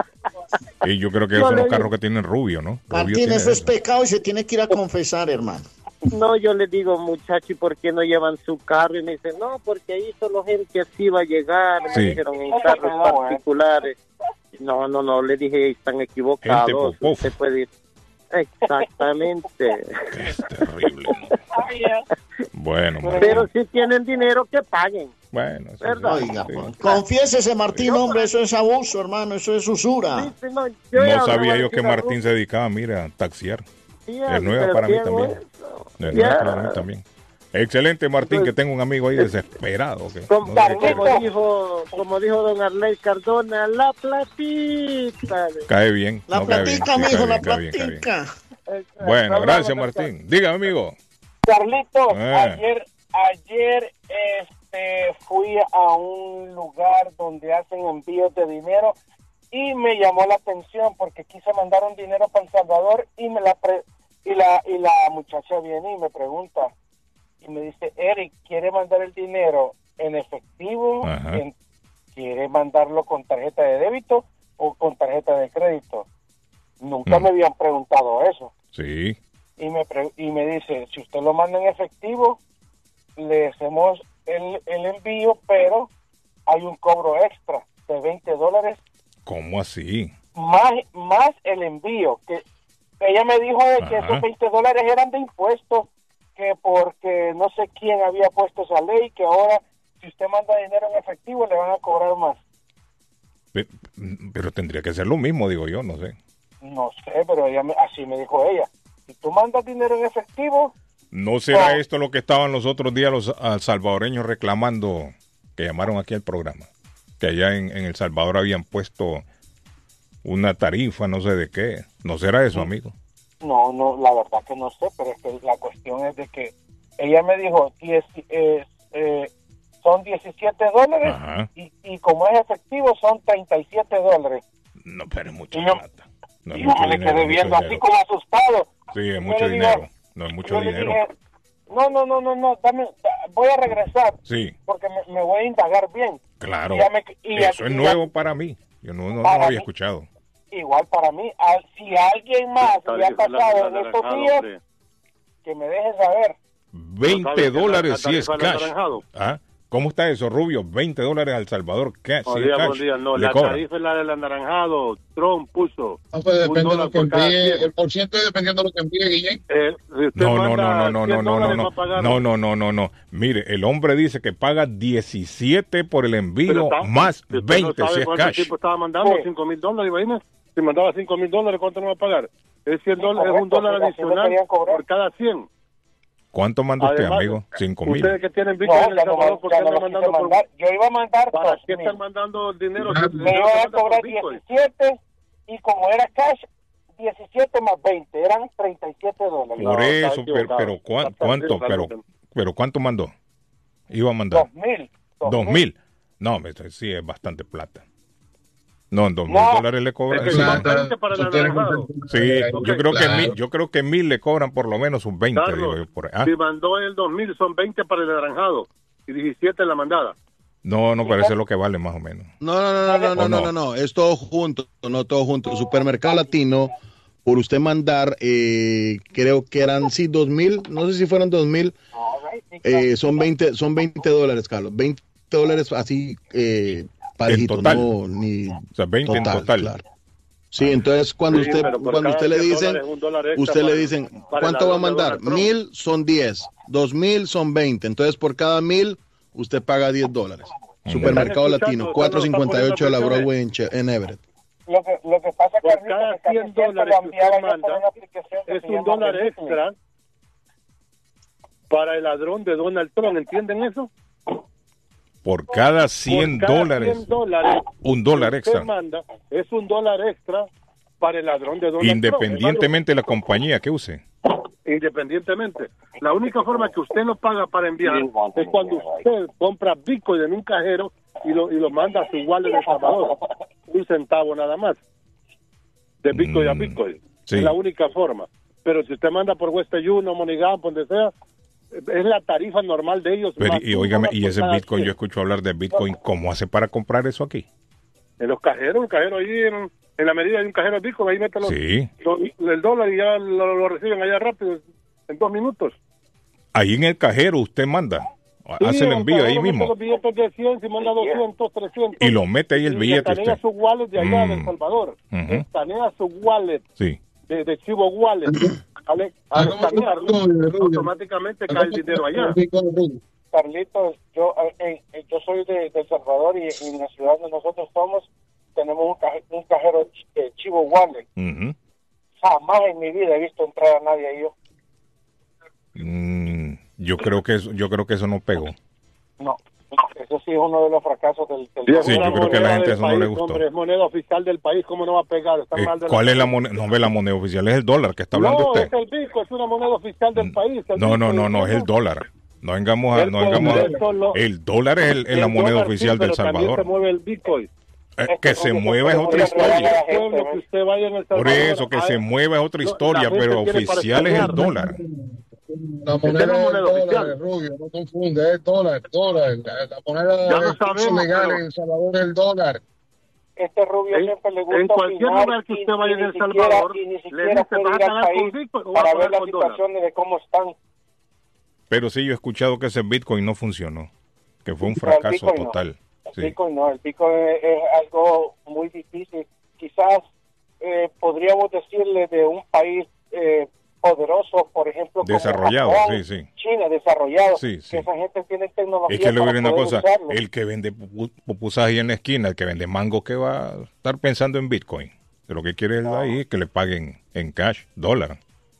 Y yo creo que No, esos son le los digo. carros que tienen rubio, ¿no? Rubio Martín, tiene eso es eso. pecado y se tiene que ir a confesar, hermano. No, yo le digo, muchacho, ¿y por qué no llevan su carro? Y me dice, no, porque ahí solo gente así va a llegar, me Sí. dijeron, en carros particulares. No, no, no, le dije, están equivocados, Gente popó. usted puede ir. Exactamente. Es terrible, ¿no? Bueno, Martín. Pero si tienen dinero, que paguen. Bueno, eso sí. ¿Verdad? Oiga, Sí. pues, confiésese, Martín, hombre, eso es abuso, hermano, eso es usura. Sí, sí, no, yo ya No sabía le yo voy a que decir a Martín se dedicaba, mira, a taxiar. Ruth, Es nueva pero para mí Diego, también. eso. Es Ya. nueva para mí también. Excelente, Martín, que tengo un amigo ahí desesperado. Que Como, no sé qué como pasa. dijo, como dijo don Arley Cardona, la platita. Cae bien. La no, cae bien, platica, sí, mijo, cae la bien, cae bien, cae bien. platica. Bueno, Hablamos, gracias, don Martín. Dígame, amigo. Carlitos, Eh. ayer, ayer este, fui a un lugar donde hacen envíos de dinero y me llamó la atención porque quise mandar un dinero para El Salvador y me la pre- y la y la muchacha viene y me pregunta, y me dice, Eric, ¿quiere mandar el dinero en efectivo? En, ¿Quiere mandarlo con tarjeta de débito o con tarjeta de crédito? Nunca mm. me habían preguntado eso. Sí. Y me, pre- y me dice, si usted lo manda en efectivo, le hacemos el, el envío, pero hay un cobro extra de veinte dólares. ¿Cómo así? Más, más el envío. Que ella me dijo de que esos veinte dólares eran de impuestos, que porque no sé quién había puesto esa ley, que ahora si usted manda dinero en efectivo le van a cobrar más. Pero, pero tendría que ser lo mismo, digo yo, no sé. No sé, pero ella me, así me dijo ella. Si tú mandas dinero en efectivo... ¿No será oh. esto lo que estaban los otros días los uh, salvadoreños reclamando, que llamaron aquí al programa? Que allá en, en El Salvador habían puesto una tarifa, no sé de qué. ¿No será eso, amigo? No, no, la verdad que no sé, pero es que la cuestión es de que ella me dijo, diez, eh, eh, son diecisiete dólares y, y como es efectivo son treinta y siete dólares. No, pero es mucha y yo, plata. No y es mucho yo me dinero, quedé viendo así como asustado. Sí, es y mucho dinero. Dije, no es mucho dinero. Dije, no, no, no, no, no, dame, voy a regresar. Sí. Porque me, me voy a indagar bien. Claro. Y ya me, y Eso ya, es y nuevo ya, para mí. Yo no, no, para no lo había mí, escuchado. Igual para mí. A, si a alguien más le ha pasado en estos días, hombre, que me deje saber. veinte dólares si es cash. ¿Ah? ¿Cómo está eso, Rubio? veinte dólares al Salvador. Cash, buen si día, es cash. buen día. No, le la cobran. tarifa es la del anaranjado. Trump puso. No, pues depende de lo que envíe. El por ciento dependiendo de lo que envíe, Guillén. Eh, si no, no, no, no, no, no, no, no, no, no, no, no, no, no. Mire, el hombre dice que paga diecisiete por el envío está, más si veinte no si es cash. El tipo estaba mandando cinco mil dólares, imagínate. Si mandaba cinco mil dólares, ¿cuánto no va a pagar? Es, cien dólares, es un dólar adicional por cada cien. ¿Cuánto manda usted, Además, amigo? Cinco mil. Ustedes que tienen Bitcoin no, en El Salvador, ¿por qué andan mandando por... Yo iba a mandar ¿Para dos qué mil. están mandando el dinero? Me iban a cobrar diecisiete y como era cash, diecisiete más veinte, eran treinta y siete dólares. Por no, eso, pero, pero ¿cuánto, cuánto, pero, pero ¿cuánto mandó? Iba a mandar. Dos mil. Dos mil. No, sí, es bastante plata. No, dos mil dólares le cobran. Es que son veinte para el anaranjado. Sí, okay, yo creo claro. que mil, yo creo que mil le cobran por lo menos un veinte. Carlos, digo yo, por, ¿ah? Si mandó el dos mil, son veinte para el anaranjado y diecisiete en la mandada. No, no parece lo que vale más o menos. No, no, no, no, no, no, no, no, no, es todo junto, no todo junto. Supermercado Latino, por usted mandar, eh, creo que eran, sí, dos mil, no sé si fueron dos mil, eh, son veinte, son veinte dólares, Carlos, veinte dólares así, eh, parejito, no, ni o sea, veinte total, en total. Claro. Sí, entonces cuando sí, usted cuando usted le dicen, usted le dicen, ¿cuánto va a mandar? Mil son diez, dos mil son veinte, entonces por cada mil usted paga diez dólares. Mm. Supermercado Latino, cuatrocientos cincuenta y ocho de la Broadway en, Che, en Everett. Lo que, lo que pasa por Carlito, cada cien dólares que usted manda es un dólar extra para el ladrón de Donald Trump, ¿entienden eso? Por cada cien Por cada dólares, cien dólares, un dólar extra. Manda, es un dólar extra para el ladrón de Donald Independientemente Trump. de la compañía que use. Independientemente. La única forma que usted lo paga para enviar es cuando usted compra Bitcoin en un cajero y lo, y lo manda a su wallet de Salvador. Un centavo nada más. De Bitcoin mm, a Bitcoin. Sí. Es la única forma. Pero si usted manda por Western Union, MoneyGram, donde sea, es la tarifa normal de ellos. Pero, y óigame, y ese Bitcoin, cien. Yo escucho hablar de Bitcoin, ¿cómo hace para comprar eso aquí? En los cajeros, un cajero ahí, en, en la medida de un cajero de Bitcoin, ahí mete los, sí. los, el dólar y ya lo, lo reciben allá rápido, en dos minutos. Ahí en el cajero usted manda, sí, hace el envío ahí mismo. Los billetes de cien, si manda doscientos, trescientos. Y lo mete ahí el y billete escanea usted. su wallet de allá, mm. de El Salvador. Uh-huh. Escanea su wallet. Sí. De, de Chivo Wallet. Al, al escanearlo, automáticamente cae el dinero allá. Carlitos, yo eh, eh, yo soy de, de El Salvador y, y en la ciudad donde nosotros somos tenemos un, caje, un cajero de Chivo Wallet. Uh-huh. Jamás en mi vida he visto entrar a nadie ahí yo. Mm, yo creo que eso, yo creo que eso no pegó. No, eso sí es uno de los fracasos del, del sí, yo creo que a la gente eso país, no le gustó. Hombre, es moneda oficial del país, ¿cómo no va a pegar? Está eh, mal de ¿Cuál la es la moneda? No, ve la moneda oficial, es el dólar que está hablando no, usted. No, es el Bitcoin, es una moneda oficial del país. No, no, no, no, es el dólar. No vengamos a, no vengamos a, solo, el dólar es, el, es la moneda dólar, oficial sí, del Salvador. Se mueve el Bitcoin. Eh, que se mueva es otra historia. Que usted vaya en el Por eso que se mueva es otra historia, pero oficial es el dólar. La moneda, la moneda es dólar, oficial. Rubio, no confunde, es dólar, dólar. La, la moneda ya lo sabemos, legal pero... en El Salvador es el dólar. Este Rubio en, siempre le gusta en cualquier lugar que usted vaya en El Salvador, y ni le siquiera dice, puede ir al país para ver las situaciones de cómo están. Pero sí, yo he escuchado que ese Bitcoin no funcionó, que fue un fracaso el total. No. El sí. Bitcoin no, el Bitcoin es, es algo muy difícil. Quizás eh, podríamos decirle de un país eh, poderoso, por ejemplo, desarrollado, como Japón, sí, sí. China, desarrollado, sí, sí. que esa gente tiene tecnología. Es que le voy a decir una cosa, usarlo. El que vende pupusas ahí en la esquina, el que vende mango, que va a estar pensando en Bitcoin. De lo que quiere él no. ahí es que le paguen en cash, dólar.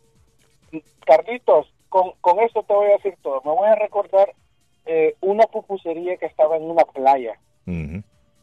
Carlitos, con, con eso te voy a decir todo. Me voy a recordar eh, una pupusería que estaba en una playa. Uh-huh.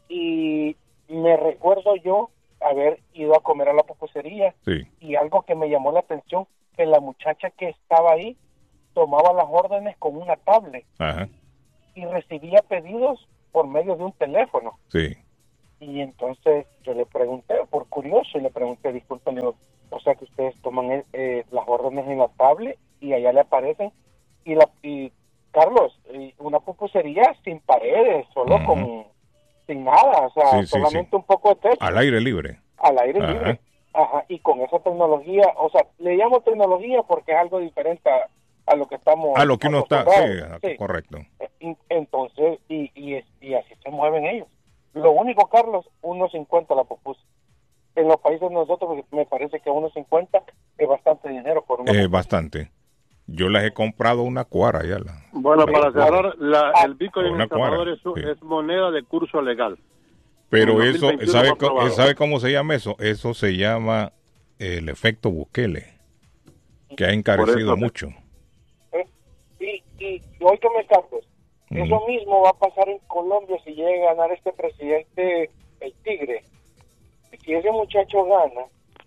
Y me recuerdo yo haber ido a comer a la pupusería. Sí. Y algo que me llamó la atención, que la muchacha que estaba ahí tomaba las órdenes con una tablet. Ajá. Y recibía pedidos por medio de un teléfono. Sí. Y entonces yo le pregunté, por curioso, y le pregunté, disculpen, digo, o sea que ustedes toman eh, las órdenes en la tablet y allá le aparecen. Y, la, y Carlos, una pupusería sin paredes, solo uh-huh. con, sin nada, o sea, sí, solamente sí, sí. un poco de techo. Al aire libre. Al aire Ajá. libre. Ajá, y con esa tecnología, o sea, le llamo tecnología porque es algo diferente a, a lo que estamos... A lo que uno está, sí, sí, correcto. Entonces, y, y, y así se mueven ellos. Lo único, Carlos, uno cincuenta la pupusa. En los países de nosotros me parece que uno cincuenta es bastante dinero por una eh, bastante. Yo las he comprado una cuara ya. La, bueno, la para cuara. cerrar, la, ah, el Bitcoin en El Salvador es, sí. es moneda de curso legal. Pero eso, ¿sabe, co- ¿sabe cómo se llama eso? Eso se llama el efecto Bukele, que ha encarecido eso, mucho. Eh, y, y óigame, Carlos, mm. eso mismo va a pasar en Colombia si llega a ganar este presidente, el Tigre. Si ese muchacho gana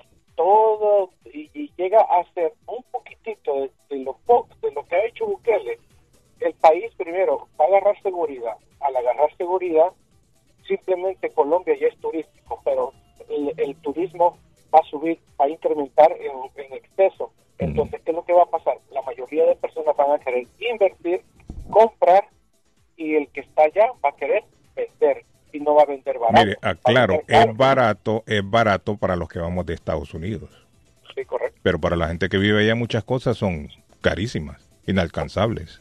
todo y, y llega a hacer un poquitito de, de lo de lo que ha hecho Bukele, el país primero va a agarrar seguridad. Al agarrar seguridad, simplemente Colombia ya es turístico, pero el, el turismo va a subir, va a incrementar en, en exceso. Entonces, ¿qué es lo que va a pasar? La mayoría de personas van a querer invertir, comprar, y el que está allá va a querer vender. Y no va a vender barato. Mire, aclaro, es barato, es barato para los que vamos de Estados Unidos. Sí, correcto. Pero para la gente que vive allá muchas cosas son carísimas, inalcanzables.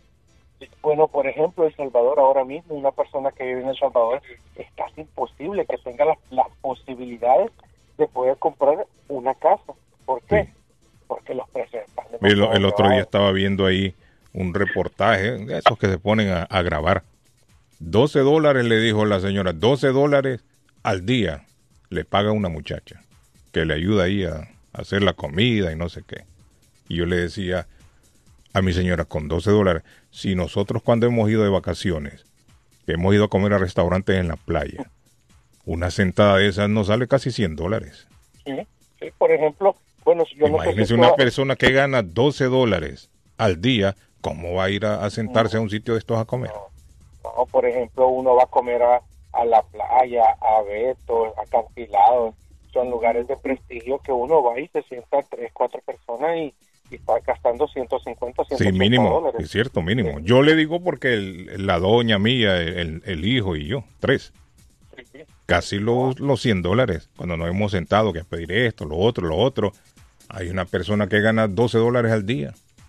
Bueno, por ejemplo, El Salvador ahora mismo, una persona que vive en El Salvador, es casi imposible que tenga las, las posibilidades de poder comprar una casa. ¿Por qué? Sí. Porque los precios están demasiado El, el otro día estaba viendo ahí un reportaje de esos que se ponen a, a grabar. doce dólares le dijo la señora, doce dólares al día le paga una muchacha que le ayuda ahí a, a hacer la comida y no sé qué. Y yo le decía a mi señora, con doce dólares, si nosotros cuando hemos ido de vacaciones, que hemos ido a comer a restaurantes en la playa, una sentada de esas nos sale casi cien dólares. Sí, sí, por ejemplo, bueno, si yo imagínese no sé una si persona que gana doce dólares al día, ¿cómo va a ir a, a sentarse no. a un sitio de estos a comer? No. No, por ejemplo, uno va a comer a, a la playa, a Beto, a Acantilados, son lugares de prestigio que uno va y se sienta tres, cuatro personas y, y está gastando ciento cincuenta, ciento sí, mínimo, dólares. Es cierto, mínimo. Sí. Yo le digo porque el, la doña mía, el, el hijo y yo, tres. Sí, sí. Casi los, los cien dólares. Cuando nos hemos sentado que a pedir esto, lo otro, lo otro. Hay una persona que gana doce dólares al día.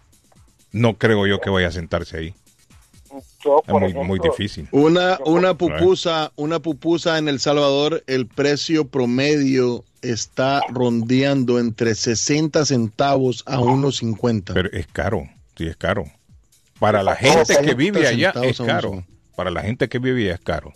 No creo yo que vaya a sentarse ahí. Yo, es muy, ejemplo, muy difícil. Una, una pupusa, una pupusa en El Salvador, el precio promedio está rondeando entre sesenta centavos a uno cincuenta. Pero es caro, sí es caro. Para la gente que vive allá es caro. Para la gente que vive allá es caro.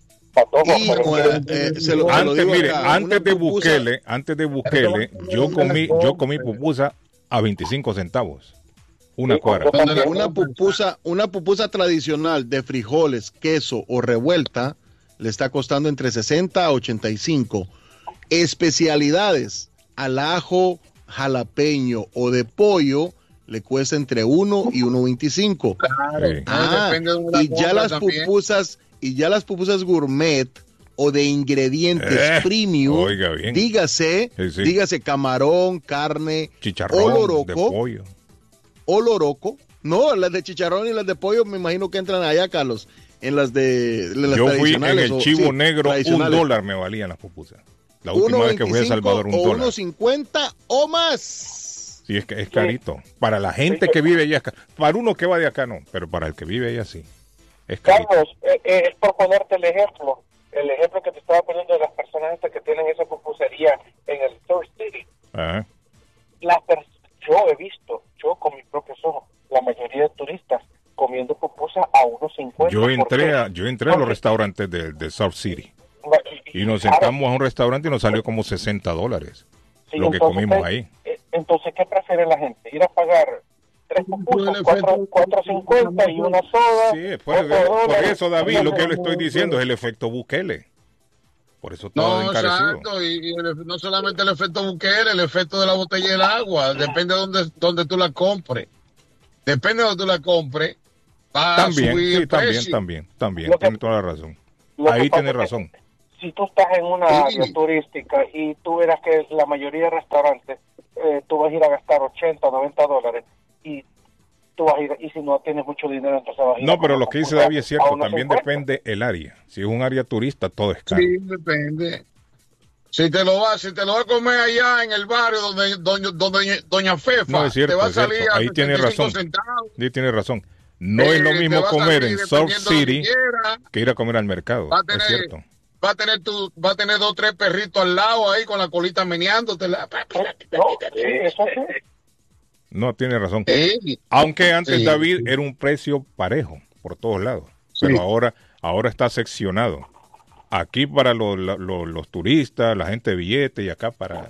Y, eh, se lo, antes, se lo mire, acá, antes de pupusa, Bukele, antes de Bukele, yo comí, yo comí pupusa a veinticinco centavos. Una cuadra. Una pupusa, una pupusa tradicional de frijoles, queso o revuelta le está costando entre sesenta a ochenta y cinco. Especialidades al ajo, jalapeño o de pollo le cuesta entre uno y uno veinticinco. Claro, sí. Ah, y ya las también. pupusas y ya las pupusas gourmet o de ingredientes eh, premium, oiga bien. dígase, sí, sí. dígase camarón, carne, chicharrón, oloroco, de pollo. o loroco. No, las de chicharrón y las de pollo me imagino que entran allá, Carlos, en las de en las Yo fui en tradicionales. el o- Chivo sí, Negro, un tradicionales. dólar me valían las pupusas. La última uno vez que fui a El Salvador, un o dólar. uno cincuenta o más. Sí, es que es carito. Para la gente que vive allá, es ca- para uno que va de acá no, pero para el que vive allá sí. Es carito. Carlos, eh, eh, es por ponerte el ejemplo, el ejemplo que te estaba poniendo de las personas estas que tienen esa pupusería en el Store City. Ajá. Las pers- yo he visto, yo con mis propios ojos, la mayoría de turistas comiendo pupusa a uno cincuenta. Yo entré ¿Por a, qué? yo entré a los Porque- restaurantes de, de South City y, y nos claro, sentamos a un restaurante y nos salió como sesenta dólares sí, lo que entonces, comimos ¿qué- ahí. eh, Entonces, ¿qué prefiere la gente? ¿Ir a pagar tres pupusas, cuatro, cuatro cincuenta y una soda? Sí, por, cuatro por dólares? eso, David, lo que yo le estoy diciendo es el efecto Bukele. Por eso todo No, encarecido. exacto, y, y el- no solamente el efecto Bukele, el efecto de la botella del agua, depende de donde, donde tú la compres. Depende de donde tú la compres, va También, a subir sí, el también, precio. también, también, Lo que- tiene toda la razón. lo que Ahí pasa tiene es que razón. Si tú estás en una Sí. área turística y tú verás que la mayoría de restaurantes, eh, tú vas a ir a gastar ochenta, noventa dólares y tú vas a ir, y si no tienes mucho dinero, entonces vas a ir a No, pero comer lo que dice pupusa David es a cierto, unos también cincuenta. depende el área. Si es un área turista, todo es caro. Sí, depende. Si te lo va, si te lo va a comer allá en el barrio donde doña, donde doña Fefa, No, es cierto, te va a es cierto. salir a Ahí tiene setenta y cinco razón. centavos. Sí, tiene razón. No Eh, es lo te mismo va a comer salir en South dependiendo de lo City que quiera. que ir a comer al mercado. Va a Es tener, cierto. va a tener tu, va a tener dos tres perritos al lado ahí con la colita meneándote. No, sí, eso sí. No, tiene razón. Sí. Aunque antes, Sí. David, era un precio parejo por todos lados. Sí. Pero ahora, ahora está seccionado. Aquí para los, los, los turistas, la gente de billete, y acá para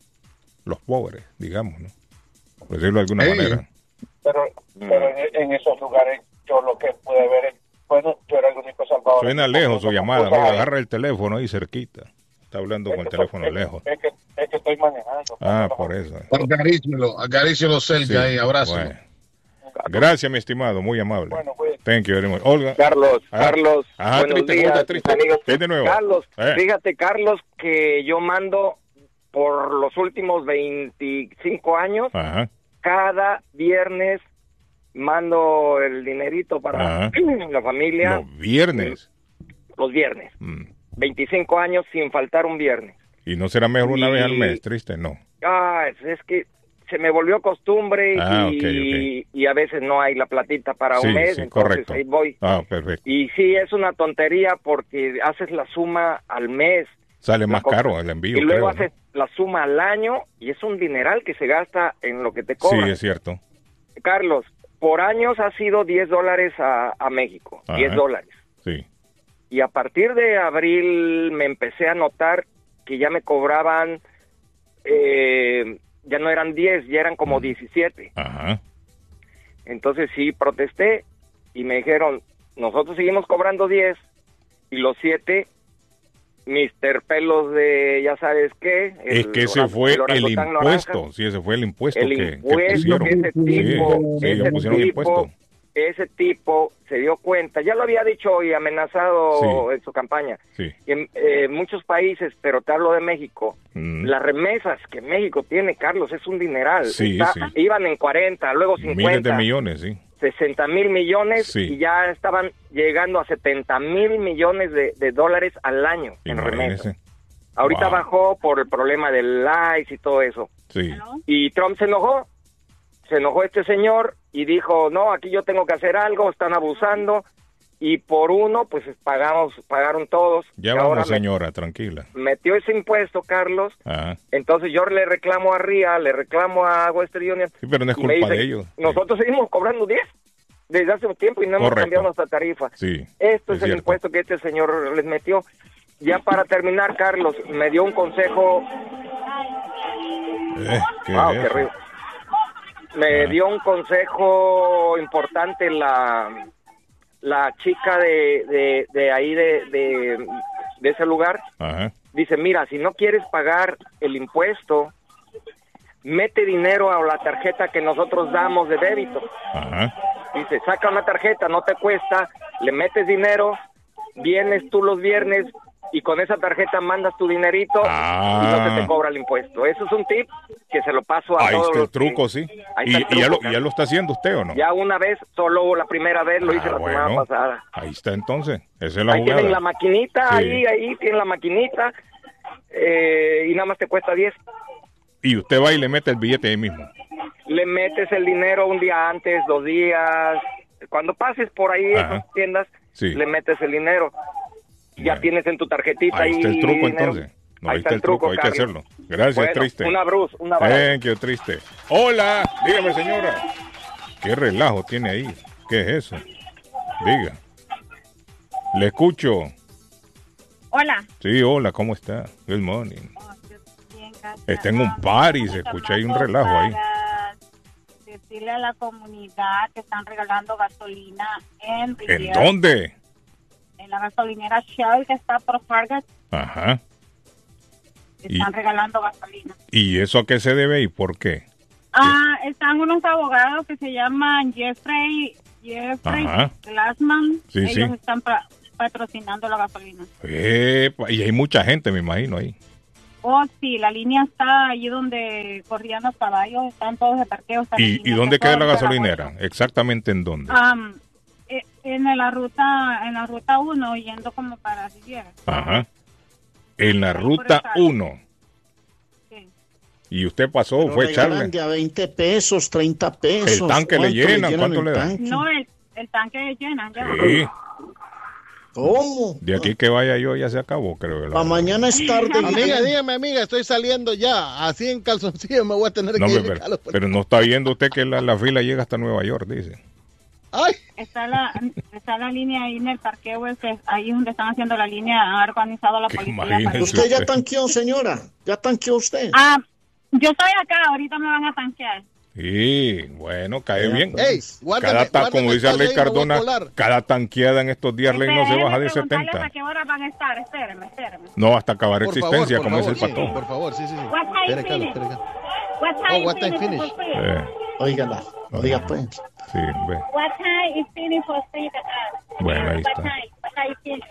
los pobres, digamos, ¿no? Por decirlo de alguna Sí. manera. Pero, pero en, en esos lugares yo lo que pude ver es, bueno, yo era el único salvador. Suena lejos su llamada. Mira, agarra el teléfono ahí cerquita. Está hablando con el teléfono lejos. Es que, es que estoy manejando. Ah, por eso. Acarícialo, acarícialo cerca Sí, ahí, abrázalo. bueno. Gracias, mi estimado, muy amable. Bueno, pues. Thank you very much. Olga. Carlos, Ajá. Carlos, Ajá, buenos triste, días, ¿cómo está mis triste? amigos. ¿Qué hay de nuevo? Carlos, Eh. fíjate, Carlos, que yo mando por los últimos veinticinco años, Ajá. cada viernes mando el dinerito para Ajá. la familia, Los viernes. los viernes. Mm. veinticinco años sin faltar un viernes. Y no será mejor una Y- vez al mes, triste, no. Ah, es, es que se me volvió costumbre Ah, y, ok, y a veces no hay la platita para Sí, un mes, sí, entonces correcto. ahí voy. Ah, perfecto. Y sí, es una tontería porque haces la suma al mes. Sale la más compra- caro el envío, Y luego creo, ¿no? haces la suma al año y es un dineral que se gasta en lo que te Sí, cobran. es cierto. Carlos, por años ha sido diez dólares a, a México, Ajá. diez dólares. Sí. Y a partir de abril me empecé a notar que ya me cobraban, eh, ya no eran diez, ya eran como diecisiete. Ajá. Entonces sí protesté y me dijeron, nosotros seguimos cobrando diez y los siete, mister Pelos de ya sabes qué. Es el que ese orang- fue el orangután impuesto. naranja, Sí, ese fue el impuesto el que, que impuesto pusieron. que ese tipo, sí, sí, ese ellos pusieron tipo, impuesto. ese tipo se dio cuenta, ya lo había dicho y amenazado Sí. en su campaña, Sí. y en eh, muchos países, pero te hablo de México, Mm. las remesas que México tiene, Carlos, es un dineral. Sí, Está- sí. Iban en cuarenta, luego Miles cincuenta. de millones, sí. sesenta mil millones Sí. y ya estaban llegando a setenta mil millones de, de dólares al año en remesas. Imagínese. Ahorita Wow. bajó por el problema del ICE y todo eso. Sí. Y Trump se enojó, se enojó este señor y dijo, no, aquí yo tengo que hacer algo, están abusando. Y por uno, pues pagamos, pagaron todos. Ya Y vamos, ahora me- señora, tranquila. metió ese impuesto, Carlos. Ajá. Entonces yo le reclamo a R I A, le reclamo a Western Union. Sí, pero no es y me culpa dicen, de ellos. Nosotros seguimos cobrando diez desde hace un tiempo y no hemos Correcto. cambiado nuestra tarifa. Sí. Esto es es, el cierto. impuesto que este señor les metió. Ya para terminar, Carlos, me dio un consejo. Eh, ¿qué Wow, es qué eso? rico. Me Ah. dio un consejo importante la la chica de, de, de ahí de, de, de ese lugar. Ajá. Dice, mira, si no quieres pagar el impuesto, mete dinero a la tarjeta que nosotros damos de débito. Ajá. Dice, saca una tarjeta, no te cuesta, le metes dinero, vienes tú los viernes y con esa tarjeta mandas tu dinerito y no se Ah. te cobra el impuesto. Eso es un tip que se lo paso a Ahí todos está el los truco, que- sí. Ahí Y, está el y ya, lo, truco, y ya lo está haciendo usted, ¿o no? Ya una vez, solo la primera vez lo hice Ah, la semana bueno. pasada. Ahí está entonces. Esa es la Ahí jugada. tienen la maquinita, Sí. ahí, ahí tienen la maquinita, eh, y nada más te cuesta diez. Y usted va y le mete el billete ahí mismo. Le metes el dinero un día antes, dos días. Cuando pases por ahí Ajá. esas tiendas, Sí. le metes el dinero. Ya tienes en tu tarjetita Ahí está el truco dinero. entonces. No, ahí, está el truco, hay que Carlos. hacerlo. Gracias, Bueno, Triste. Un abrazo, un abrazo. Thank you, Triste. Hola, dígame, señora. ¿Qué relajo tiene ahí? ¿Qué es eso? Diga. Le escucho. Hola. Sí, hola, ¿cómo está? Good morning. Bien, gracias. Está en un party, se escucha ahí un relajo ahí. Para decirle a la comunidad que están regalando gasolina en ¿En Riviera, dónde? en la gasolinera Shell que está por Fargas, Ajá. ¿Y, están regalando gasolina. ¿Y eso a qué se debe y por qué? Ah, están unos abogados que se llaman Jeffrey, Jeffrey Ajá. Glassman. Sí, Ellos sí. están pa- patrocinando la gasolina. Epa, y hay mucha gente, me imagino, ahí. Oh, sí, la línea está allí donde corrían los caballos, están todos de parqueo. están en ¿Y, línea ¿y dónde que queda la todos de gasolinera? Exactamente en dónde. Am, eh, en la ruta en la ruta uno yendo como para Riviera. Ajá. En la ruta uno. Y usted pasó, Pero fue a regalan echarle. de a veinte pesos, treinta pesos. El tanque le ¿Cuánto llenan, ¿cuánto el le dan? tanque? No, el, el tanque llena ya. Sí. ¿Cómo? De aquí que vaya yo ya se acabó, creo. que la- Para mañana es tarde. Amiga, dígame, amiga, estoy saliendo ya. Así en calzoncillo me voy a tener No, que hombre, ir. pero, Carlos. pero no está viendo usted que la, la fila llega hasta Nueva York, dice. Ay. Está la está la línea ahí en el parqueo ese, ahí donde están haciendo la línea, ha organizado la policía. para- ¿Usted ya tanqueó, señora? ¿Ya tanqueó usted? Ah, yo estoy acá, ahorita me van a tanquear. Sí, bueno, cae bien. Ey, guárdame, cada ta- guárdame como dice el Arley pase ahí, me voy a Cardona, colar. cada tanqueada en estos días, Arley, no se Déjeme baja de preguntarles setenta. ¿A qué hora van a estar? Espéreme, espéreme. No, hasta acabar Por existencia, favor, como por es el favor, pato. sí, por favor, sí, sí, sí. What time Espere, Carlos, finish? espere, Carlos. What Oh, time what time is finish? for free? Eh, Óigala, oiga pues. sí, ve. What time is finish for free to us? Bueno, ahí What está. time? What time finish?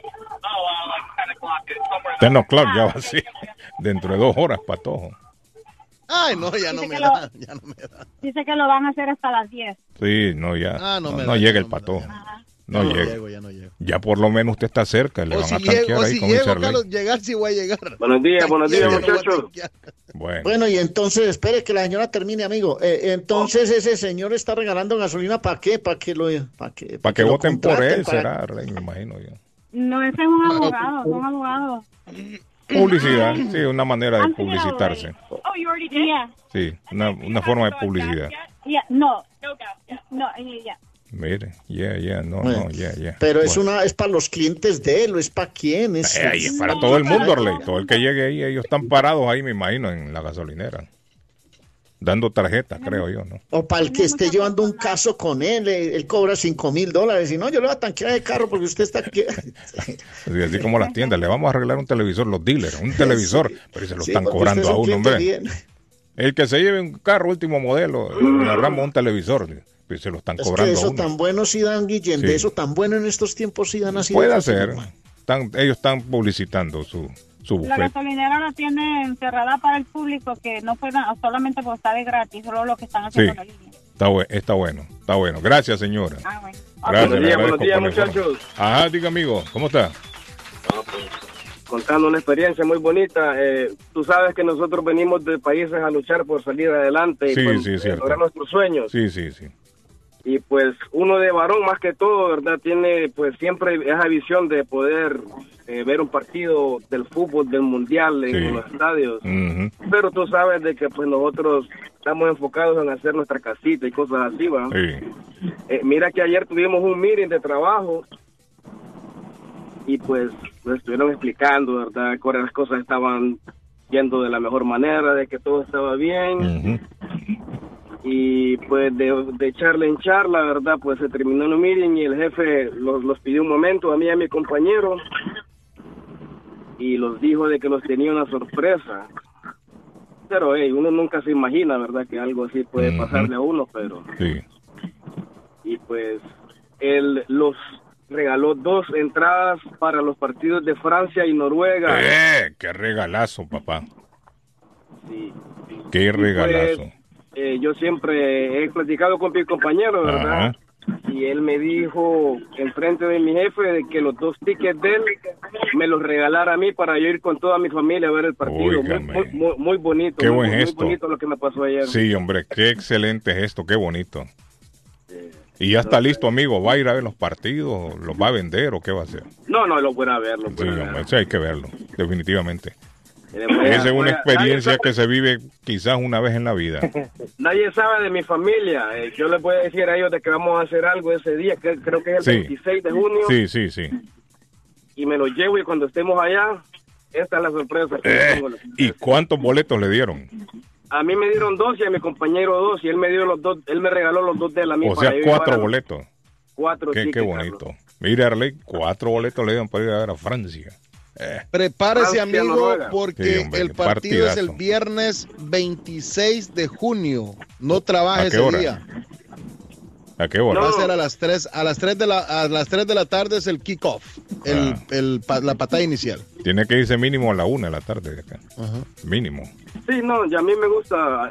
Ten o'clock ya va así. Dentro de dos horas, patojo. Ay, no, ya no Dice me que da, lo- ya no me da. Dice que lo van a hacer hasta las diez. Sí, no, ya. Ah, no no me no da, llega ya el no me da, patojo. ya. No Ya no llega. llego, ya no llego. Ya por lo menos usted está cerca, le O van si a tanquear llego, o ahí si con ese llego, Arley. Carlos, llegar sí voy a llegar. Buenos días, buenos días, Tanquear, no voy a muchachos. tanquear. Bueno, Bueno, y entonces, espere que la señora termine, amigo. Eh, entonces, ese señor está regalando gasolina, ¿para qué? ¿Para que lo para que, para que lo voten por contraten, él, para- será, Arley, me imagino yo. No, ese es un abogado, son abogados. Publicidad, sí, una manera de Han sido publicitarse. Oh, you already did? Yeah. Sí, una, una forma de publicidad. Yeah, no. No, yeah, yeah. Mire, ya, ya, no, Bueno, no, ya, ya. Pero es Bueno. una es para los clientes de él, o es para quién. Es, Eh, ahí es para todo el mundo, Arley. Todo el que llegue ahí, ellos están parados ahí, me imagino, en la gasolinera. Dando tarjeta, creo yo, ¿no? O para el que esté llevando un caso con él, eh, él cobra cinco mil dólares. Y no, yo le voy a tanquear el carro porque usted está aquí. Así, así como las tiendas, le vamos a arreglar un televisor, los dealers, un televisor, pero se lo Sí, están porque cobrando usted es a un uno, cliente hombre. bien. El que se lleve un carro último modelo, le agarramos un televisor, pues se lo están Es cobrando que a eso uno. tan bueno sí dan, Guillén, Sí. de eso tan bueno en estos tiempos sí dan así. de Puede fácil, ser. hermano. Están, ellos están publicitando su, su La bufete. gasolinera la tienen cerrada para el público que no puedan, solamente por estar de gratis, solo lo que están Sí, haciendo en la línea. está, bu- está bueno, está bueno. Gracias, señora. Ah, bueno. Gracias, Buenos le días, agradezco buenos días, por la información. muchachos. Ajá, diga, amigo, ¿cómo está? Contando una experiencia muy bonita. Eh, tú sabes que nosotros venimos de países a luchar por salir adelante y Sí, por sí, cierto. lograr nuestros sueños. Sí, sí, sí. Y pues uno de varón más que todo, ¿verdad? Tiene pues siempre esa visión de poder eh, ver un partido del fútbol, del mundial en, Sí. en los estadios. Ujú. Pero tú sabes de que pues nosotros estamos enfocados en hacer nuestra casita y cosas así, ¿va? Sí. Eh, mira que ayer tuvimos un meeting de trabajo y pues nos estuvieron explicando, ¿verdad? Que las cosas estaban yendo de la mejor manera, de que todo estaba bien. Ujú. Y pues de, de charla en charla, ¿verdad? Pues se terminó el meeting y el jefe los, los pidió un momento a mí y a mi compañero y los dijo de que los tenía una sorpresa. Pero hey, uno nunca se imagina, ¿verdad? Que algo así puede Ujú. pasarle a uno, pero... Sí. Y pues él los regaló dos entradas para los partidos de Francia y Noruega. Eh, qué regalazo, papá. Sí. Qué regalazo. Pues, eh, yo siempre he platicado con mi compañero, ¿verdad? Ajá. Y él me dijo, enfrente de mi jefe, de que los dos tickets de él me los regalara a mí para yo ir con toda mi familia a ver el partido. Muy, muy, muy, muy bonito. Qué muy, buen muy gesto. bonito lo que me pasó ayer. Sí, hombre, qué excelente gesto, qué bonito. Y ya está listo, amigo. ¿Va a ir a ver los partidos? ¿Los va a vender o qué va a hacer? No, no, lo pueden ver, lo Sí, pueden ver. hombre, sí, hay que verlo, definitivamente. Eh, voy a- Esa es voy una a- experiencia nadie que se vive quizás una vez en la vida. sabe- Nadie sabe de mi familia. Eh, yo les voy a decir a ellos de que vamos a hacer algo ese día, que creo que es el Sí. veintiséis de junio. Sí, sí, sí. Y me lo llevo y cuando estemos allá, esta es la sorpresa. que Eh, tengo. ¿Y cuántos boletos le dieron? A mí me dieron dos y a mi compañero dos y él me dio los dos, él me regaló los dos de él a mí. O sea, para yo cuatro llevar a- boletos. Cuatro Qué, tickets, qué bonito. Mira, Arley, cuatro boletos le dieron para ir a ver a Francia. Eh. Prepárese, Francia, amigo, Noruega. porque Sí, hombre, el qué partido es el partidazo. viernes veintiséis de junio. No ¿A trabaje qué ese hora? día. ¿A qué hora? Va a ser a las tres, a las tres de la, a las tres de la tarde es el kickoff, el, Ah. el, pa- la patada inicial. Tiene que irse mínimo a la una de la tarde de acá. Mínimo. Sí, no, y a mí me gusta